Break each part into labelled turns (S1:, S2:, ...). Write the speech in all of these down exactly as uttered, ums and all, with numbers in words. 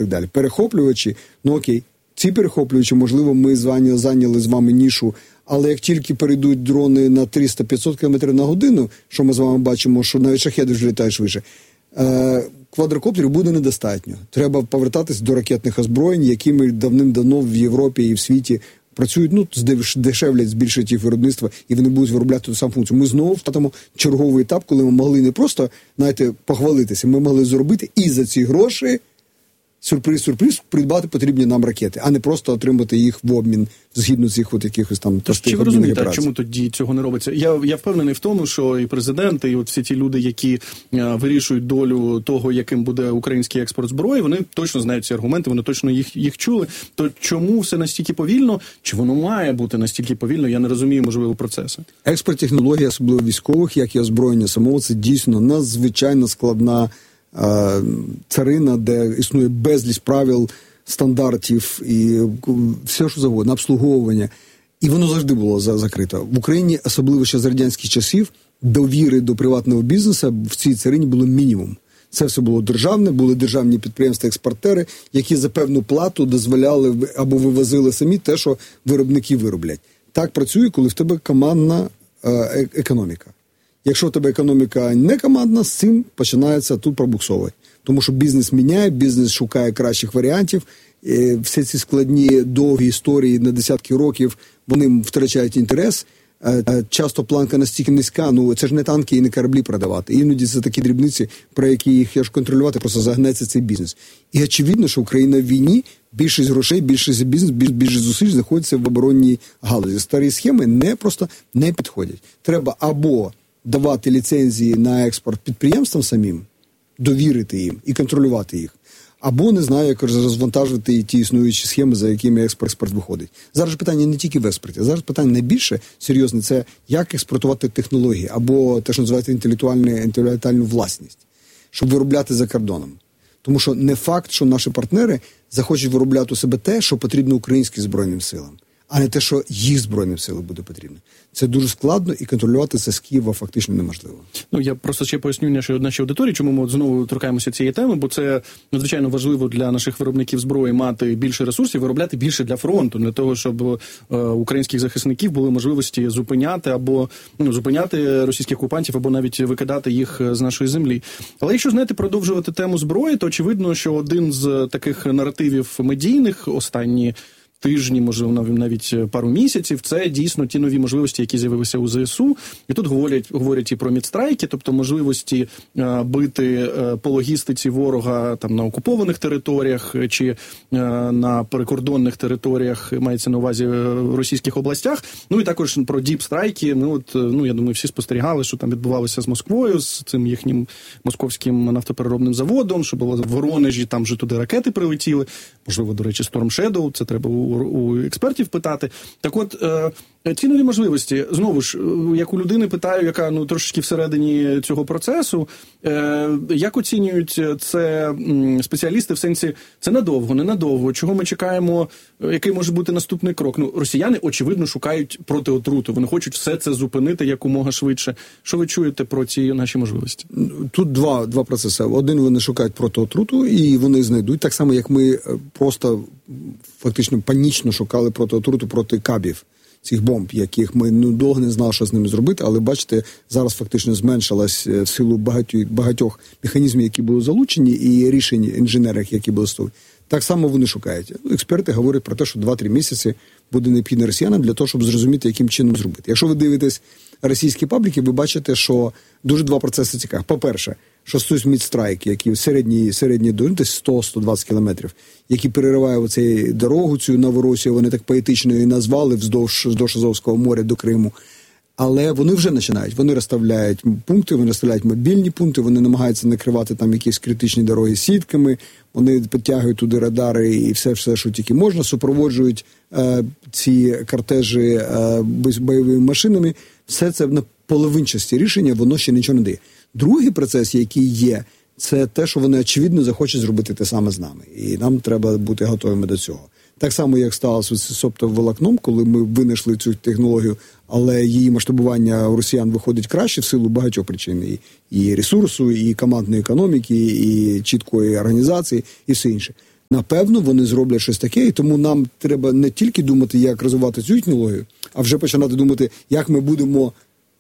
S1: так далі. Перехоплювачі, ну окей, ці перехоплювачі, можливо, ми зайняли з вами нішу, але як тільки перейдуть дрони на триста-п'ятсот кілометрів на годину, що ми з вами бачимо, що навіть шахеди вже літають швидше, е- квадрокоптерів буде недостатньо. Треба повертатись до ракетних озброєнь, якими давним-давно в Європі і в світі працюють, ну, здешевлять, збільшують їх виробництво, і вони будуть виробляти ту саму функцію. Ми знову втратимо черговий етап, коли ми могли не просто, знаєте, похвалитися, ми могли зробити і за ці гроші, сюрприз-сюрприз, придбати потрібні нам ракети, а не просто отримати їх в обмін згідно цих от якихось там простих обмінних операцій. Чи ви розумієте,
S2: чому тоді цього не робиться? Я, я впевнений в тому, що і президент, і от всі ті люди, які а, вирішують долю того, яким буде український експорт зброї, вони точно знають ці аргументи, вони точно їх, їх чули. То чому все настільки повільно? Чи воно має бути настільки повільно? Я не розумію, можливо, процесу.
S1: Експорт технологій, особливо військових, як і озброєння самого, це дійсно надзвичайно складна царина, де існує безліч правил, стандартів і все, що завгодно, обслуговування. І воно завжди було закрито. В Україні, особливо ще з радянських часів, довіри до приватного бізнесу в цій царині було мінімум. Це все було державне, були державні підприємства-експортери, які за певну плату дозволяли або вивозили самі те, що виробники вироблять. Так працює, коли в тебе командна е- економіка. Якщо в тебе економіка не командна, з цим починається тут пробуксовувати. Тому що бізнес міняє, бізнес шукає кращих варіантів. І всі ці складні, довгі історії на десятки років, вони втрачають інтерес. Часто планка настільки низька, ну це ж не танки і не кораблі продавати. Іноді це такі дрібниці, про які їх я ж контролювати, просто загнеться цей бізнес. І очевидно, що Україна в війні, більшість грошей, більшість бізнес, більшість зусиль знаходиться в оборонній галузі. Старі схеми не просто не підходять. Треба або давати ліцензії на експорт підприємствам самим, довірити їм і контролювати їх. Або, не знаю, як розвантажувати ті існуючі схеми, за якими експорт виходить. Зараз питання не тільки в експорті. Зараз питання найбільше серйозне – це як експортувати технології, або те, що називається інтелектуальну власність, щоб виробляти за кордоном. Тому що не факт, що наші партнери захочуть виробляти у себе те, що потрібно українським Збройним силам, а не те, що їх Збройним силам буде потрібно. Це дуже складно, і контролювати це з Києва фактично неможливо.
S2: Ну, я просто ще поясню нашій, нашій аудиторії, чому ми от знову торкаємося цієї теми, бо це надзвичайно важливо для наших виробників зброї мати більше ресурсів, виробляти більше для фронту, для того, щоб е, українських захисників були можливості зупиняти або ну, зупиняти російських окупантів, або навіть викидати їх з нашої землі. Але якщо, знаєте, продовжувати тему зброї, то очевидно, що один з таких наративів медійних останні тижні, можливо, навіть пару місяців, це дійсно ті нові можливості, які з'явилися у ЗСУ. І тут говорять, говорять і про мідстрайки, тобто можливості е, бити е, по логістиці ворога там на окупованих територіях чи е, на прикордонних територіях, мається на увазі в російських областях. Ну і також про діпстрайки. Ну, от, ну, я думаю, всі спостерігали, що там відбувалося з Москвою, з цим їхнім московським нафтопереробним заводом, що було в Воронежі, там вже туди ракети прилетіли. Можливо, до речі, Storm Shadow, це треба у у експертів питати. Так от, е, ці нові можливості, знову ж, як у людини питаю, яка ну трошечки всередині цього процесу, е, як оцінюють це м, спеціалісти в сенсі, це надовго, ненадовго, чого ми чекаємо, який може бути наступний крок? Ну, росіяни, очевидно, шукають протиотруту, вони хочуть все це зупинити якомога швидше. Що ви чуєте про ці наші можливості?
S1: Тут два, два процеси. Один, вони шукають протиотруту, і вони знайдуть, так само, як ми просто фактично панічно шукали протиотруту проти кабів, цих бомб, яких ми ну, довго не знали, що з ними зробити, але, бачите, зараз фактично зменшилась в силу багатьох, багатьох механізмів, які були залучені, і рішень інженерів, які були створені. Так само вони шукають. Експерти говорять про те, що два-три місяці буде необхідно росіянам для того, щоб зрозуміти, яким чином зробити. Якщо ви дивитесь російські пабліки, ви бачите, що дуже два процеси цікаві. По-перше, що стосується мідстрайк, які середні, середні десь сто-сто двадцять кілометрів, які перериває оцей дорогу цю Новоросію, вони так поетично і назвали вздовж, вздовж Азовського моря до Криму. Але вони вже починають. Вони розставляють пункти, вони розставляють мобільні пункти, вони намагаються накривати там якісь критичні дороги сітками, вони підтягують туди радари і все, все що тільки можна, супроводжують е, ці кортежі е, бойовими машинами. Все це на половинчасті рішення, воно ще нічого не дає. Другий процес, який є, це те, що вони, очевидно, захочуть зробити те саме з нами. І нам треба бути готовими до цього. Так само, як сталося з оптоволокном, коли ми винайшли цю технологію, але її масштабування у росіян виходить краще в силу багатьох причин. І, і ресурсу, і командної економіки, і чіткої організації, і все інше. Напевно, вони зроблять щось таке, і тому нам треба не тільки думати, як розвивати цю технологію, а вже починати думати, як ми будемо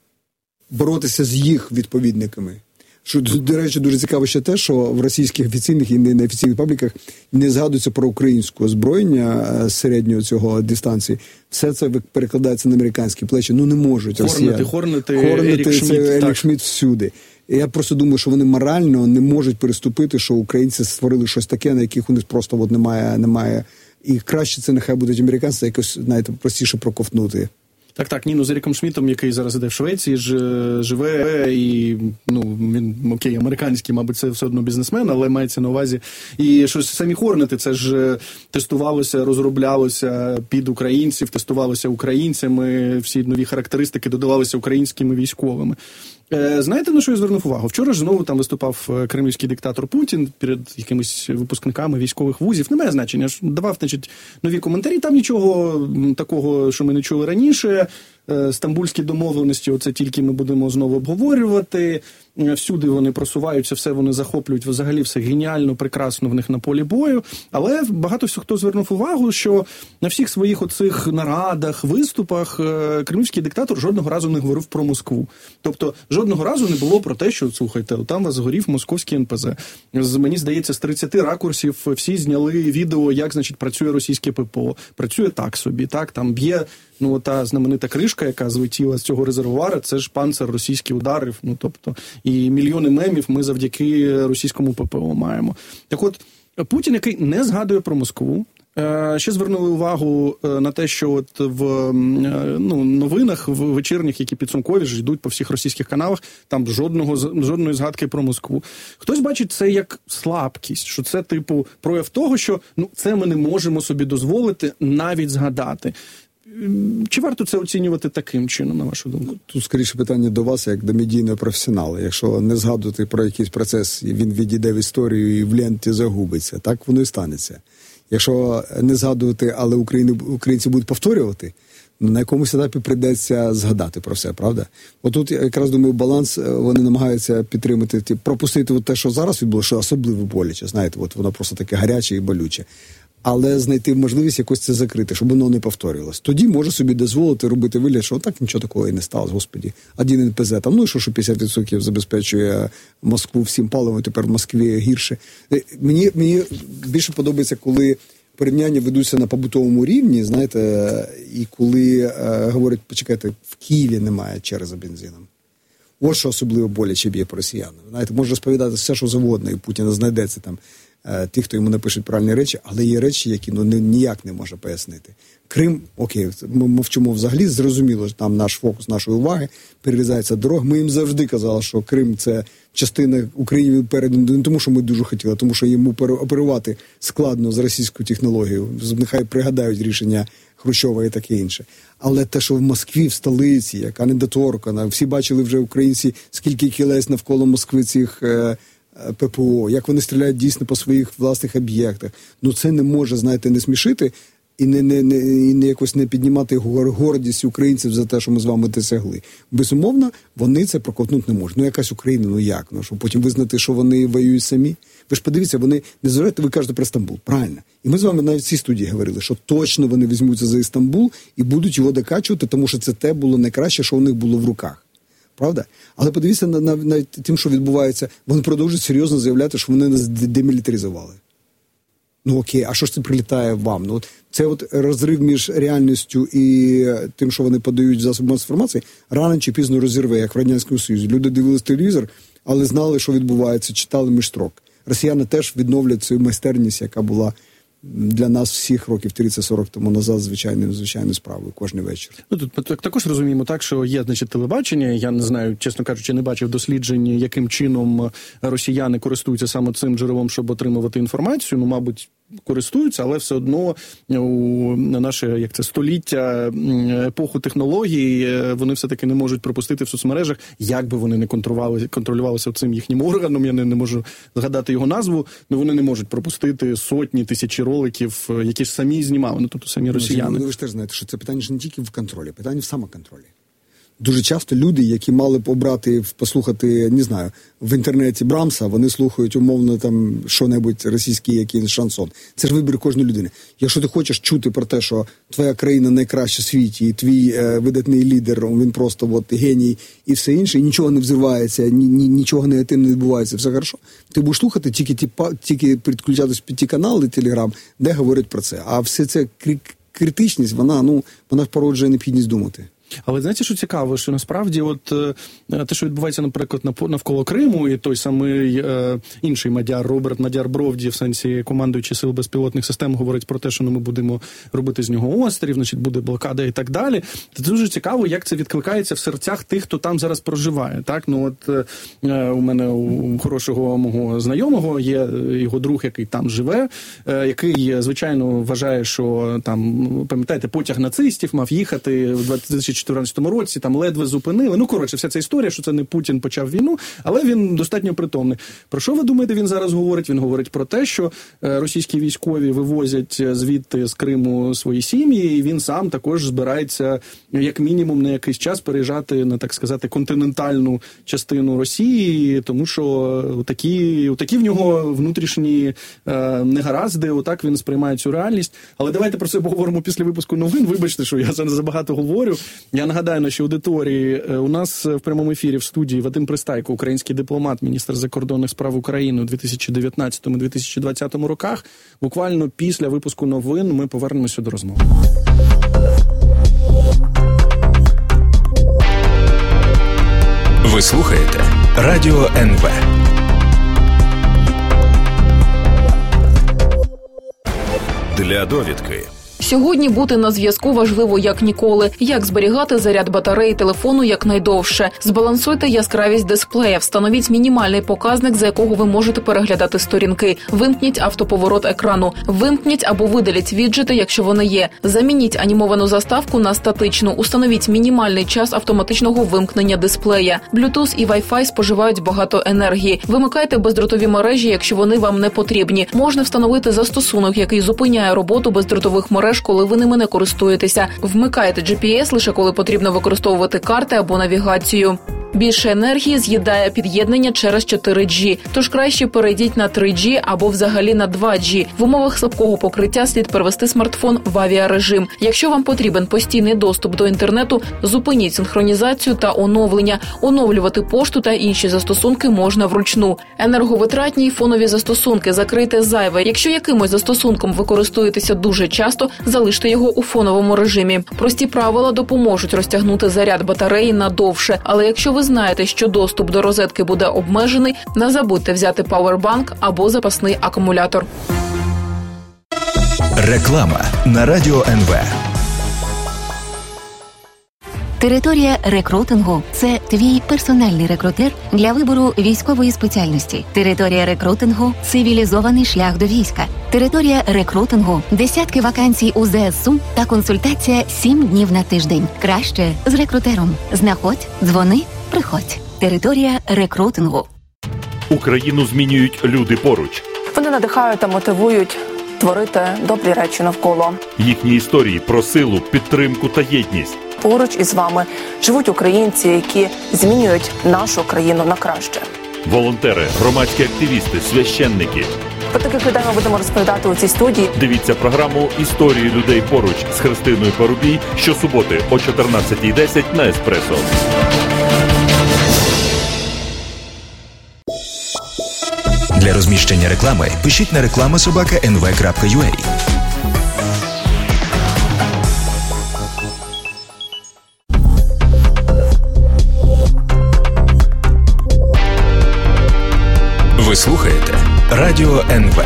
S1: боротися з їх відповідниками. Що, до речі, дуже цікаво ще те, що в російських офіційних і неофіційних пабліках не згадується про українське озброєння середнього цього дистанції. Все це перекладається на американські плечі. Ну, не можуть росіяни.
S2: Хорнети, Хорнети,
S1: Ерік Шмідт. Це Ерік Шмідт всюди. І я просто думаю, що вони морально не можуть переступити, що українці створили щось таке, на яких у них просто от немає, немає. І краще це нехай будуть американці, якось, знаєте, простіше проковтнути.
S2: Так, так, ні, ну з Еріком Шмідтом, який зараз іде в Швеції, ж, живе, і, ну, він, окей, американський, мабуть, це все одно бізнесмен, але мається на увазі. І щось самі Хорнети, це ж тестувалося, розроблялося під українців, тестувалося українцями, всі нові характеристики додавалися українськими військовими. Знаєте, на що я звернув увагу? Вчора ж знову там виступав кремлівський диктатор Путін перед якимись випускниками військових вузів. Немає значення, давав, значить, нові коментарі. Там нічого такого, що ми не чули раніше. Стамбульські домовленості, оце тільки ми будемо знову обговорювати. Всюди вони просуваються, все вони захоплюють, взагалі все геніально, прекрасно в них на полі бою. Але багато хто звернув увагу, що на всіх своїх оцих нарадах, виступах кремлівський диктатор жодного разу не говорив про Москву. Тобто жодного разу не було про те, що, слухайте, там вас згорів московський ен пе зет. Мені здається, з тридцяти ракурсів всі зняли відео, як, значить, працює російське пе пе о. Працює так собі, так, там б'є, ну, та знаменита кришка, яка злетіла з цього резервуара, це ж панцир російський ударив, ну, тобто, і мільйони мемів ми завдяки російському пе пе о маємо. Так от, Путін, який не згадує про Москву, ще звернули увагу на те, що от в ну, новинах в вечірніх, які підсумкові ж йдуть по всіх російських каналах, там жодного жодної згадки про Москву. Хтось бачить це як слабкість, що це типу прояв того, що ну це ми не можемо собі дозволити навіть згадати. Чи варто це оцінювати таким чином, на вашу думку?
S1: Тут, скоріше, питання до вас, як до медійного професіонала. Якщо не згадувати про якийсь процес, він відійде в історію і в ленті загубиться, так воно і станеться. Якщо не згадувати, але Україні, українці будуть повторювати, на якомусь етапі прийдеться згадати про все, правда? Отут, якраз, думаю, баланс, вони намагаються підтримати, ті, пропустити те, що зараз відбулося, що особливо боляче, знаєте, от воно просто таке гаряче і болюче. Але знайти можливість якось це закрити, щоб воно не повторювалось. Тоді може собі дозволити робити вигляд, що так нічого такого і не сталося, господі. Один ен пе зет, там, ну і що, що п'ятдесят відсотків забезпечує Москву всім паливом, тепер в Москві гірше. Мені, мені більше подобається, коли порівняння ведуться на побутовому рівні, знаєте, і коли е, говорять, почекайте, в Києві немає черги за бензином. Ось що особливо боляче б'є по росіянам. Знаєте, може розповідати все, що завгодно, і Путіна знайдеться там ті, хто йому напишуть правильні речі, але є речі, які ну, ніяк не може пояснити. Крим, окей, ми мовчимо взагалі, зрозуміло, що там наш фокус нашої уваги, перерізається дорога. Ми їм завжди казали, що Крим – це частина України перед, не тому, що ми дуже хотіли, а тому, що йому оперувати складно з російською технологією. Нехай пригадають рішення Хрущова і таке інше. Але те, що в Москві, в столиці, яка недоторкана, всі бачили вже українці, скільки кілець навколо Москви цих е, пе пе о, як вони стріляють дійсно по своїх власних об'єктах. Ну це не може, знаєте, не смішити і не, не, не, і не якось не піднімати гордість українців за те, що ми з вами досягли. Безумовно, вони це проковтнути не можуть. Ну якась Україна, ну як? Ну що потім визнати, що вони воюють самі? Ви ж подивіться, вони не зважаєте, ви кажете про Стамбул, правильно? І ми з вами навіть в цій студії говорили, що точно вони візьмуться за Стамбул і будуть його докачувати, тому що це те було найкраще, що у них було в руках. Правда? Але подивіться на, на, на тим, що відбувається. Вони продовжують серйозно заявляти, що вони нас демілітаризували. Ну окей, а що ж це прилітає вам? Ну, от це от розрив між реальністю і тим, що вони подають в засоби масової інформації, рано чи пізно розірве, як в Радянському Союзі. Люди дивились телевізор, але знали, що відбувається, читали між строк. Росіяни теж відновлять цю майстерність, яка була для нас всіх років тридцять-сорок тому назад звичайною звичайною справою кожен вечір.
S2: Ну тут також розуміємо так, що є, значить, телебачення. Я не знаю, чесно кажучи, не бачив досліджень, яким чином росіяни користуються саме цим джерелом, щоб отримувати інформацію. Ну, мабуть, користуються, але все одно у наше, як це, століття, епоху технологій, вони все-таки не можуть пропустити в соцмережах, як би вони не контролювали, контролювалися цим їхнім органом, я не, не можу згадати його назву, але вони не можуть пропустити сотні, тисячі роликів, які ж самі знімали, ну, тобто самі росіяни.
S1: Ну, ви ж теж знаєте, що це питання ж не тільки в контролі, питання в самоконтролі. Дуже часто люди, які мали б обрати, послухати, не знаю, в інтернеті Брамса, вони слухають умовно там що-небудь російський якийсь шансон. Це ж вибір кожної людини. Якщо ти хочеш чути про те, що твоя країна найкраща в світі, і твій е, видатний лідер, він просто от, геній і все інше, і нічого не взривається, ні, ні, нічого негативного не відбувається, все хорошо, ти будеш слухати тільки, ті, тільки підключатись під ті канали Телеграм, де говорять про це. А все це критичність, вона, ну, вона породжує необхідність думати.
S2: Але знаєте, що цікаво, що насправді от те, що відбувається, наприклад, навколо Криму, і той самий е, інший мадяр, Роберт Мадяр-Бровді, в сенсі командуючий сил безпілотних систем, говорить про те, що ну, ми будемо робити з нього острів, значить, буде блокада і так далі. Це дуже цікаво, як це відкликається в серцях тих, хто там зараз проживає. Так? Ну, от е, у мене у хорошого мого знайомого є його друг, який там живе, е, який, звичайно, вважає, що там, пам'ятаєте, потяг нацистів мав їхати в двадцять чотирнадцятому році, там ледве зупинили. Ну, коротше, вся ця історія, що це не Путін почав війну, але він достатньо притомний. Про що ви думаєте, він зараз говорить? Він говорить про те, що російські військові вивозять звідти з Криму свої сім'ї, і він сам також збирається, як мінімум, на якийсь час переїжджати на, так сказати, континентальну частину Росії, тому що такі, такі в нього внутрішні е, негаразди, отак він сприймає цю реальність. Але давайте про це поговоримо після випуску новин. Вибачте, що я забагато говорю. Я нагадаю нашій аудиторії, у нас в прямому ефірі в студії Вадим Пристайко, український дипломат, міністр закордонних справ України у дві тисячі дев'ятнадцятому - дві тисячі двадцятому роках. Буквально після випуску новин ми повернемося до розмови.
S3: Ви слухаєте Радіо ен ве. Для довідки.
S4: Сьогодні бути на зв'язку важливо як ніколи. Як зберігати заряд батареї телефону якнайдовше? Збалансуйте яскравість дисплея, встановіть мінімальний показник, за якого ви можете переглядати сторінки. Вимкніть автоповорот екрану. Вимкніть або видаліть віджити, якщо вони є. Замініть анімовану заставку на статичну. Установіть мінімальний час автоматичного вимкнення дисплея. Bluetooth і Wi-Fi споживають багато енергії. Вимикайте бездротові мережі, якщо вони вам не потрібні. Можна встановити застосунок, який зупиняє роботу бездротових мереж, коли ви ними не користуєтеся. Вмикайте джі пі ес лише коли потрібно використовувати карти або навігацію. Більше енергії з'їдає під'єднання через чотири джі, тож краще перейдіть на три джі або взагалі на два джі. В умовах слабкого покриття слід перевести смартфон в авіарежим. Якщо вам потрібен постійний доступ до інтернету, зупиніть синхронізацію та оновлення. Оновлювати пошту та інші застосунки можна вручну. Енерговитратні й фонові застосунки закрийте зайве. Якщо якимось застосунком ви користуєтеся дуже часто, залиште його у фоновому режимі. Прості правила допоможуть розтягнути заряд батареї надовше, але якщо ви знаєте, що доступ до розетки буде обмежений, не забудьте взяти пауербанк або запасний акумулятор.
S3: Реклама на Радіо ен ве.
S5: Територія рекрутингу – це твій персональний рекрутер для вибору військової спеціальності. Територія рекрутингу – цивілізований шлях до війська. Територія рекрутингу – десятки вакансій у зе ес у та консультація сім днів на тиждень. Краще з рекрутером. Знаходь, дзвони, приходь. Територія рекрутингу.
S6: Україну змінюють люди поруч.
S7: Вони надихають та мотивують творити добрі речі навколо.
S6: Їхні історії про силу, підтримку та єдність.
S7: Поруч із вами живуть українці, які змінюють нашу країну на краще.
S6: Волонтери, громадські активісти, священники.
S7: Про таких людей ми будемо розповідати у цій студії.
S6: Дивіться програму «Історії людей поруч» з Христиною Парубій щосуботи о чотирнадцятій десять на Еспресо.
S3: Для розміщення реклами пишіть на реклама собака ен ве крапка ю а. Ви слухаєте Радіо ен ве.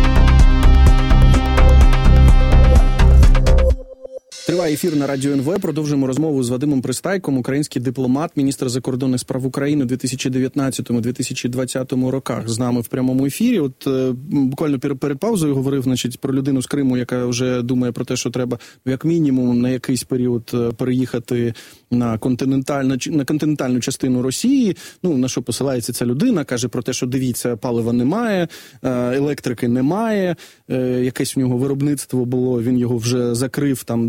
S2: Триває ефір на Радіо ен ве. Продовжуємо розмову з Вадимом Пристайком, український дипломат, міністр закордонних справ України у дві тисячі дев'ятнадцятому - дві тисячі двадцятому роках. З нами в прямому ефірі. От е, буквально перед паузою говорив, значить, про людину з Криму, яка вже думає про те, що треба, як мінімум, на якийсь період переїхати на континентальну, на континентальну частину Росії. Ну, на що посилається ця людина? Каже про те, що дивіться, палива немає, електрики немає, е, якесь в нього виробництво було, він його вже закрив там декілька днів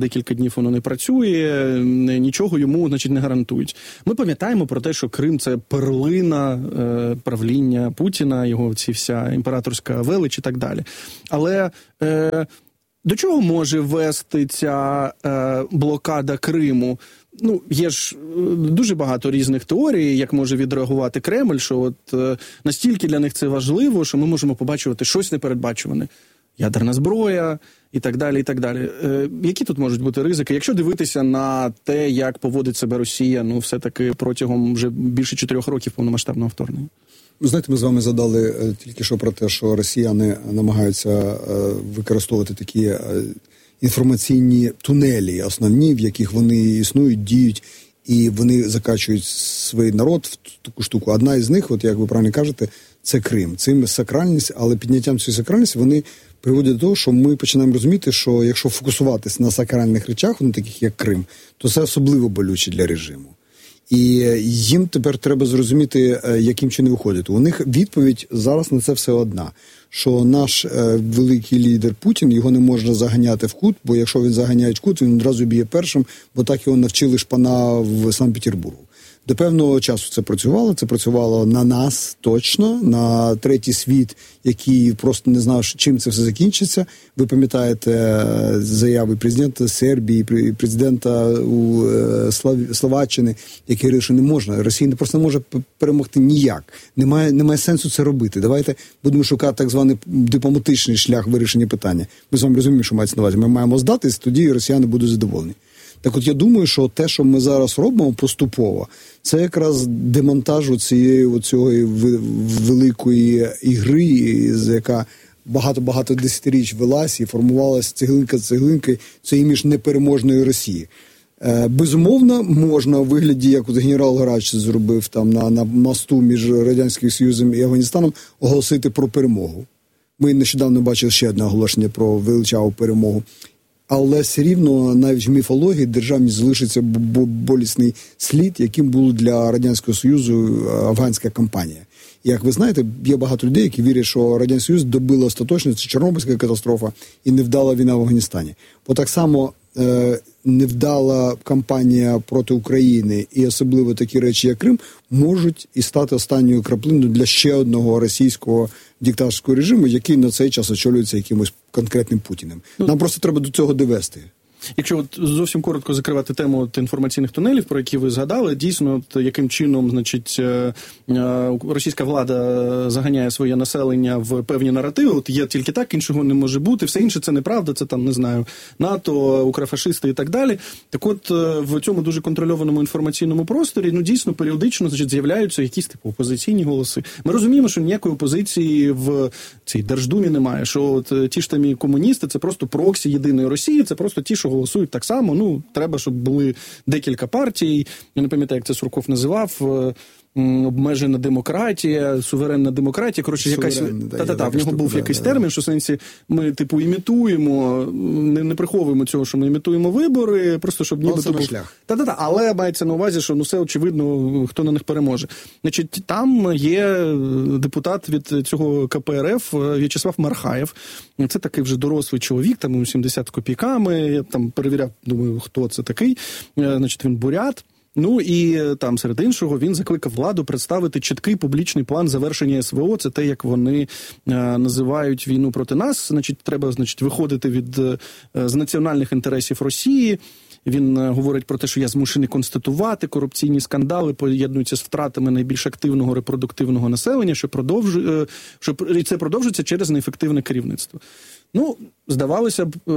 S2: днів воно не працює, нічого йому, значить, не гарантують. Ми пам'ятаємо про те, що Крим – це перлина е, правління Путіна, його ці вся імператорська велич і так далі. Але е, до чого може вести ця е, блокада Криму? Ну, є ж дуже багато різних теорій, як може відреагувати Кремль, що от е, настільки для них це важливо, що ми можемо побачити щось непередбачуване. Ядерна зброя і так далі, і так далі. Е, які тут можуть бути ризики? Якщо дивитися на те, як поводить себе Росія, ну, все-таки протягом вже більше чотирьох років повномасштабного вторгнення?
S1: Ви знаєте, ми з вами задали е, тільки що про те, що росіяни намагаються е, використовувати такі е, інформаційні тунелі основні, в яких вони існують, діють, і вони закачують свій народ в таку штуку. Одна із них, от як ви правильно кажете, це Крим. Цим сакральність, але підняттям цієї сакральності вони приводять до того, що ми починаємо розуміти, що якщо фокусуватись на сакральних речах, ну, таких як Крим, то це особливо болюче для режиму. І їм тепер треба зрозуміти, яким чином виходити. У них відповідь зараз на це все одна, що наш е, великий лідер Путін, його не можна заганяти в кут, бо якщо він заганяє в кут, він одразу б'є першим, бо так його навчили шпана в Санкт-Петербургу. До певного часу це працювало, це працювало на нас точно, на третій світ, який просто не знав, чим це все закінчиться. Ви пам'ятаєте заяви президента Сербії, президента у Словаччини, які говорили, що не можна, Росія просто не може перемогти ніяк. Немає, немає сенсу це робити. Давайте будемо шукати так званий дипломатичний шлях вирішення питання. Ми з вами розуміємо, що мається на увазі. Ми маємо здатись, тоді росіяни будуть задоволені. Так от я думаю, що те, що ми зараз робимо поступово, це якраз демонтажу цієї цієї великої ігри, яка багато-багато десятиріч велась і формувалася цеглинка-цеглинки, це імідж непереможної Росії. Безумовно, можна у вигляді, як от генерал Грач зробив там на, на мосту між Радянським Союзом і Афганістаном, оголосити про перемогу. Ми нещодавно бачили ще одне оголошення про величаву перемогу. Але все рівно навіть в міфології державність залишиться болісний слід, яким було для Радянського Союзу афганська кампанія. І, як ви знаєте, є багато людей, які вірять, що Радянський Союз добило остаточно, це Чорнобильська катастрофа і невдала війна в Афганістані. Бо так само е, невдала кампанія проти України і особливо такі речі, як Крим, можуть і стати останньою краплиною для ще одного російського диктаторського режиму, який на цей час очолюється якимось конкретним Путіним. Нам просто треба до цього довести.
S2: Якщо от зовсім коротко закривати тему от інформаційних тунелів, про які ви згадали, дійсно, от яким чином, значить, російська влада заганяє своє населення в певні наративи, от є тільки так, іншого не може бути, все інше це неправда, це там, не знаю, НАТО, укрофашисти і так далі. Так от, в цьому дуже контрольованому інформаційному просторі, ну, дійсно, періодично, значить, з'являються якісь, типу, опозиційні голоси. Ми розуміємо, що ніякої опозиції в цій Держдумі немає, що от ті ж самі комуністи, це просто проксі єдиної Росії, це просто ті, що голосують так само, ну, треба, щоб були декілька партій, я не пам'ятаю, як це Сурков називав, обмежена демократія, суверенна демократія, коротше, якась... Та-та-та, в нього був да, якийсь да, термін, що в сенсі ми, типу, імітуємо, не, не приховуємо цього, що ми імітуємо вибори, просто щоб ніби... Типу... Та-та-та, але мається на увазі, що, ну, все очевидно, хто на них переможе. Значить, там є депутат від цього ка пе ер еф В'ячеслав Мархаєв. Це такий вже дорослий чоловік, там йому сімдесят копійками, я там перевіряв, думаю, хто це такий. Значить, він бурят. Ну і там, серед іншого, він закликав владу представити чіткий публічний план завершення ес ве о. Це те, як вони е, називають війну проти нас. Значить, треба, значить, виходити від е, з національних інтересів Росії. Він е, говорить про те, що я змушений констатувати, корупційні скандали поєднуються з втратами найбільш активного репродуктивного населення, що продовжує, е, що і це продовжується через неефективне керівництво. Ну, здавалося б,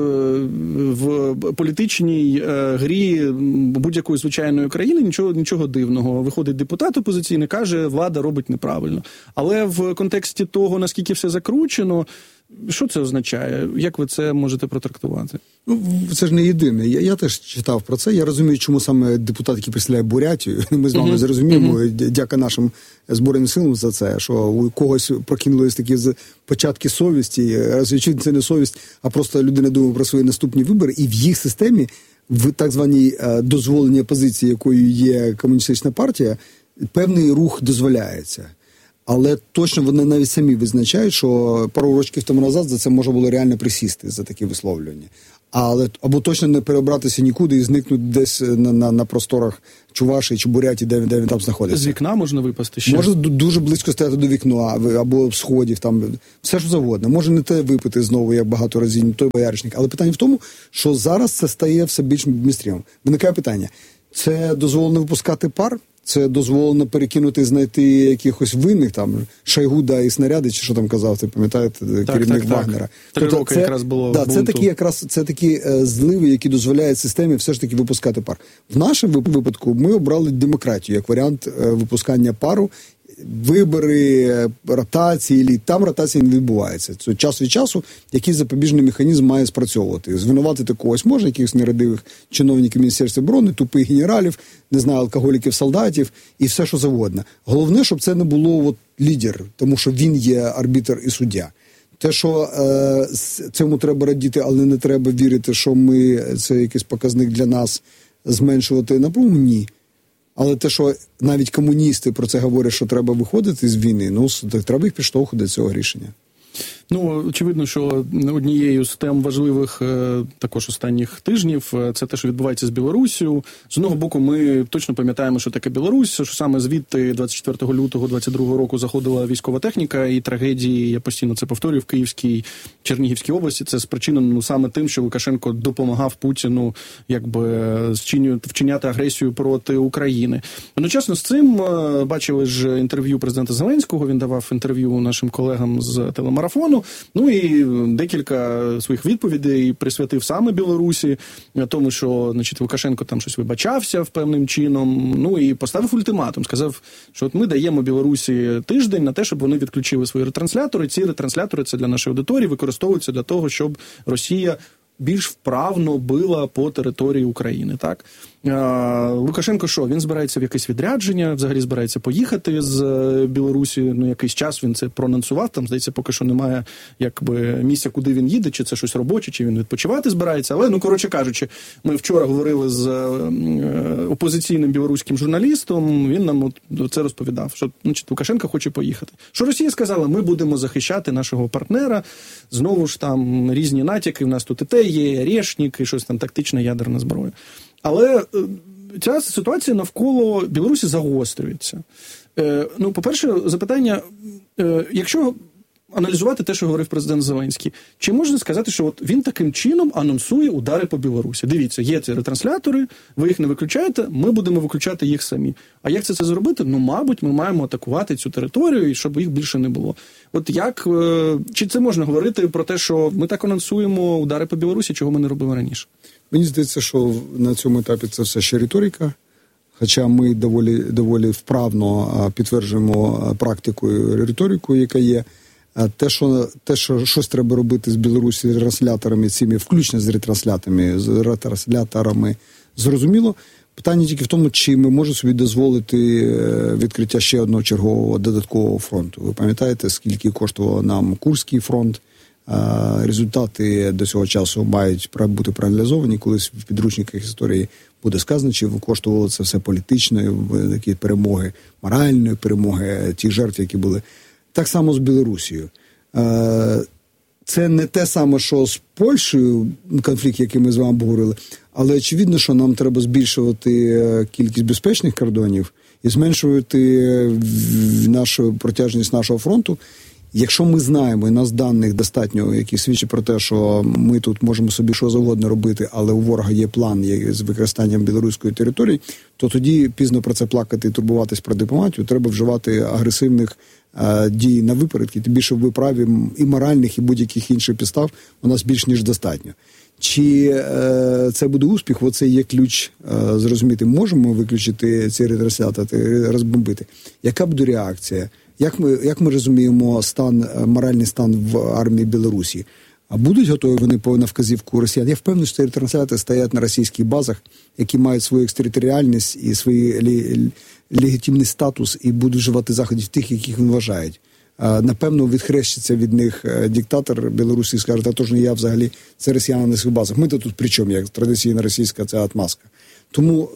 S2: в політичній грі будь-якої звичайної країни нічого, нічого дивного. Виходить депутат опозиційний, каже, влада робить неправильно. Але в контексті того, наскільки все закручено, що це означає? Як ви це можете протрактувати?
S1: Ну, це ж не єдине. Я, я теж читав про це. Я розумію, чому саме депутат, який представляє Бурятію, ми з вами uh-huh. зрозуміємо, uh-huh. дяка нашим Збройним силам за це, що у когось прокинулись такі початки совісті, звичайно, це не совість, а просто людина думає про свої наступні вибори, і в їх системі, в так званій дозволеній опозиції, якою є комуністична партія, певний рух дозволяється. Але точно вони навіть самі визначають, що пару років тому назад за це можна було реально присісти, за такі висловлювання. Але або точно не перебратися нікуди і зникнути десь на, на, на просторах Чувашії чи Бурятії, де, де він там знаходиться.
S2: З вікна можна випасти ще?
S1: Може дуже близько стояти до вікна, або сходів, там, все що завгодно. Може не те випити знову, як багато разів, не той бояришник. Але питання в тому, що зараз це стає все більш містрімом. Виникає питання, це дозволено випускати пар? Це дозволено перекинути, знайти якихось винних, там, Шойгу і снаряди, чи що там казав, ти пам'ятаєте, так, керівник так, Вагнера.
S2: Так. Три тобто роки
S1: це,
S2: якраз було
S1: да,
S2: бунту.
S1: Це такі, якраз, це такі е, зливи, які дозволяють системі все ж таки випускати пар. В нашому випадку ми обрали демократію як варіант е, випускання пару. Вибори, ротації, там ротації не відбувається. Це час від часу якийсь запобіжний механізм має спрацьовувати. Звинуватити когось можна, якихось нерадивих чиновників Міністерства оборони, тупих генералів, не знаю, алкоголіків, солдатів і все, що завгодно. Головне, щоб це не було от, лідер, тому що він є арбітр і суддя. Те, що е, цьому треба радіти, але не треба вірити, що ми, це якийсь показник для нас зменшувати напругу, ні. Але те, що навіть комуністи про це говорять, що треба виходити з війни, ну, треба їх підштовхувати до цього рішення.
S2: Ну, очевидно, що однією з тем важливих також останніх тижнів це те, що відбувається з Білоруссю. З одного боку, ми точно пам'ятаємо, що таке Білорусь, що саме звідти двадцять четвертого лютого двадцять другого року заходила військова техніка і трагедії, я постійно це повторюю, в Київській, Чернігівській області. Це спричинено саме тим, що Лукашенко допомагав Путіну якби вчиняти агресію проти України. Одночасно з цим бачили ж інтерв'ю президента Зеленського, він давав інтерв'ю нашим колегам з телемарафону. Ну і декілька своїх відповідей присвятив саме Білорусі, тому що, значить, Лукашенко там щось вибачався певним чином, ну і поставив ультиматум, сказав, що от ми даємо Білорусі тиждень на те, щоб вони відключили свої ретранслятори. Ці ретранслятори, це для нашої аудиторії, використовуються для того, щоб Росія більш вправно била по території України, так? А, Лукашенко що? Він збирається в якесь відрядження, взагалі збирається поїхати з Білорусі, ну якийсь час він це проанонсував, там, здається, поки що немає якби місця, куди він їде, чи це щось робоче, чи він відпочивати збирається, але, ну, коротше кажучи, ми вчора говорили з опозиційним білоруським журналістом, він нам от це розповідав, що, значить, Лукашенко хоче поїхати. Що Росія сказала, ми будемо захищати нашого партнера, знову ж там різні натяки, в нас тут і те є, Решнік, і щось там тактична ядерна зброя. Але ця ситуація навколо Білорусі загострюється. Е, ну, по-перше, запитання, е, якщо аналізувати те, що говорив президент Зеленський, чи можна сказати, що от він таким чином анонсує удари по Білорусі? Дивіться, є ці ретранслятори, ви їх не виключаєте, ми будемо виключати їх самі. А як це це зробити? Ну, мабуть, ми маємо атакувати цю територію, щоб їх більше не було. От як, е, чи це можна говорити про те, що ми так анонсуємо удари по Білорусі, чого ми не робили раніше?
S1: Мені здається, що на цьому етапі це все ще риторика, хоча ми доволі, доволі вправно підтверджуємо практикою риторику, яка є. Те, що, те, що щось треба робити з Білорусі ретрансляторами, цими, включно з ретрансляторами, з ретрансляторами, зрозуміло. Питання тільки в тому, чи ми можемо собі дозволити відкриття ще одного чергового додаткового фронту. Ви пам'ятаєте, скільки коштував нам Курський фронт? Результати до цього часу мають бути проаналізовані, колись в підручниках історії буде сказано, чи коштувало це все політичної такі перемоги, моральної перемоги, ті жертви, які були. Так само з Білорусією. Це не те саме, що з Польщею, конфлікт, який ми з вами обговорили, але очевидно, що нам треба збільшувати кількість безпечних кордонів і зменшувати нашу протяжність нашого фронту. Якщо ми знаємо, і нас даних достатньо, які свідчать про те, що ми тут можемо собі що завгодно робити, але у ворога є план з використанням білоруської території, то тоді пізно про це плакати і турбуватись про дипломатію, треба вживати агресивних е, дій на випередки, тим більше в виправі і моральних, і будь-яких інших підстав у нас більш ніж достатньо. Чи е, це буде успіх? Оце є ключ е, зрозуміти, можемо виключити ці ретранслятори, розбомбити. Яка буде реакція? Як ми, як ми розуміємо стан, моральний стан в армії Білорусі? А будуть готові вони по на вказівку росіян? Я впевнений, що ці ретранслятори стоять на російських базах, які мають свою екстериторіальність і свій лі, легітимний статус, і будуть вживати заходів тих, яких вони вважають. Напевно, відхрещиться від них диктатор Білорусі і скаже, та то ж не я взагалі, це росіяни на своїх базах. Ми-то тут при чому, як традиційна російська ця отмазка. Тому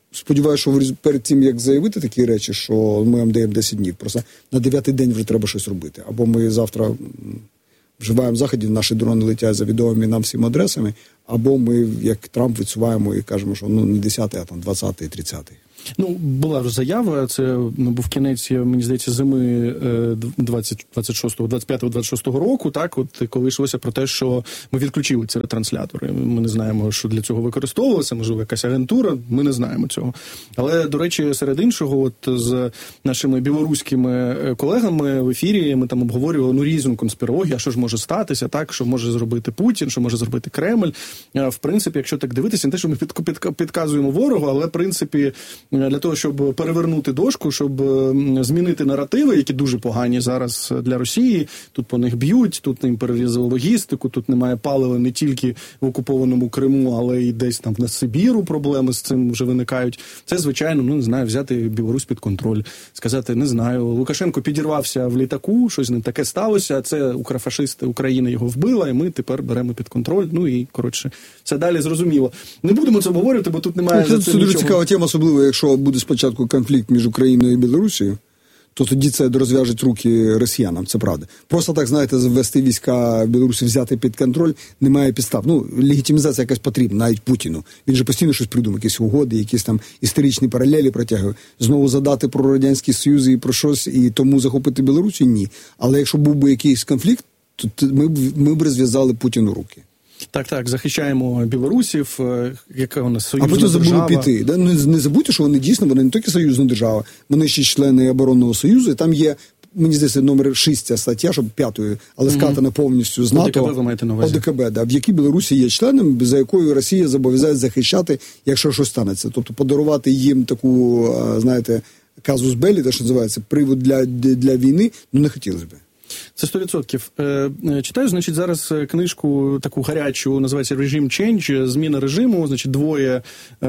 S1: сподіваюся, що перед тим, як заявити такі речі, що ми вам даємо десять днів, просто на дев'ятий день вже треба щось робити. Або ми завтра вживаємо заходів, наші дрони летять за відомими нам всім адресами, або ми, як Трамп, відсуваємо і кажемо, що ну не десятий, а там двадцятий, тридцятий.
S2: Ну, була ж заява, це був кінець, мені здається, зими двадцять шостого, двадцять п'ятого, двадцять шостого року, так, от коли йшлося про те, що ми відключили ці ретранслятори. Ми не знаємо, що для цього використовувалося, можливо, якась агентура, ми не знаємо цього. Але, до речі, серед іншого, от з нашими білоруськими колегами в ефірі ми там обговорювали ну, різну конспірологію, а що ж може статися, так, що може зробити Путін, що може зробити Кремль. В принципі, якщо так дивитися, не те, що ми підказуємо ворогу, але, в принципі, для того, щоб перевернути дошку, щоб змінити наративи, які дуже погані зараз для Росії. Тут по них б'ють, тут їм перерізали логістику, тут немає палива не тільки в окупованому Криму, але й десь там на Сибіру проблеми з цим вже виникають. Це, звичайно, ну, не знаю, взяти Білорусь під контроль. Сказати, не знаю, Лукашенко підірвався в літаку, щось не таке сталося, це укрофашисти, Україна його вбила, і ми тепер беремо під контроль. Ну і, коротше, це далі зрозуміло. Не будемо це обговорювати, бо тут немає
S1: ну,
S2: за це
S1: це дуже
S2: нічого.
S1: Цікава тема, особливо, якщо буде спочатку конфлікт між Україною і Білорусією, то тоді це розв'яжуть руки росіянам, це правда. Просто так, знаєте, ввести війська в Білорусі, взяти під контроль, немає підстав. Ну, легітимізація якась потрібна, навіть Путіну. Він же постійно щось придумає, якісь угоди, якісь там історичні паралелі протягує. Знову задати про Радянський Союз і про щось, і тому захопити Білорусі – ні. Але якщо був би якийсь конфлікт, то ми б, ми б розв'язали Путіну руки.
S2: Так, так, захищаємо білорусів, яка у нас союзна
S1: держава. А потім забули піти. Да? Не, не забудьте, що вони дійсно, вони не тільки союзна держава, вони ще члени оборонного союзу, і там є, мені здається, номер шість ця стаття, щоб п'ятою, але скатана mm-hmm. повністю з НАТО.
S2: ОДКБ ви маєте на увазі.
S1: ОДКБ, да, в якій Білорусі є членом, за якою Росія зобов'язає захищати, якщо щось станеться. Тобто подарувати їм таку, знаєте, казус беллі, те, що називається, привод для, для війни, ну не хотілося б.
S2: Це сто відсотків. Читаю, значить, зараз книжку таку гарячу, називається «Regime Change», зміна режиму. Значить, двоє е,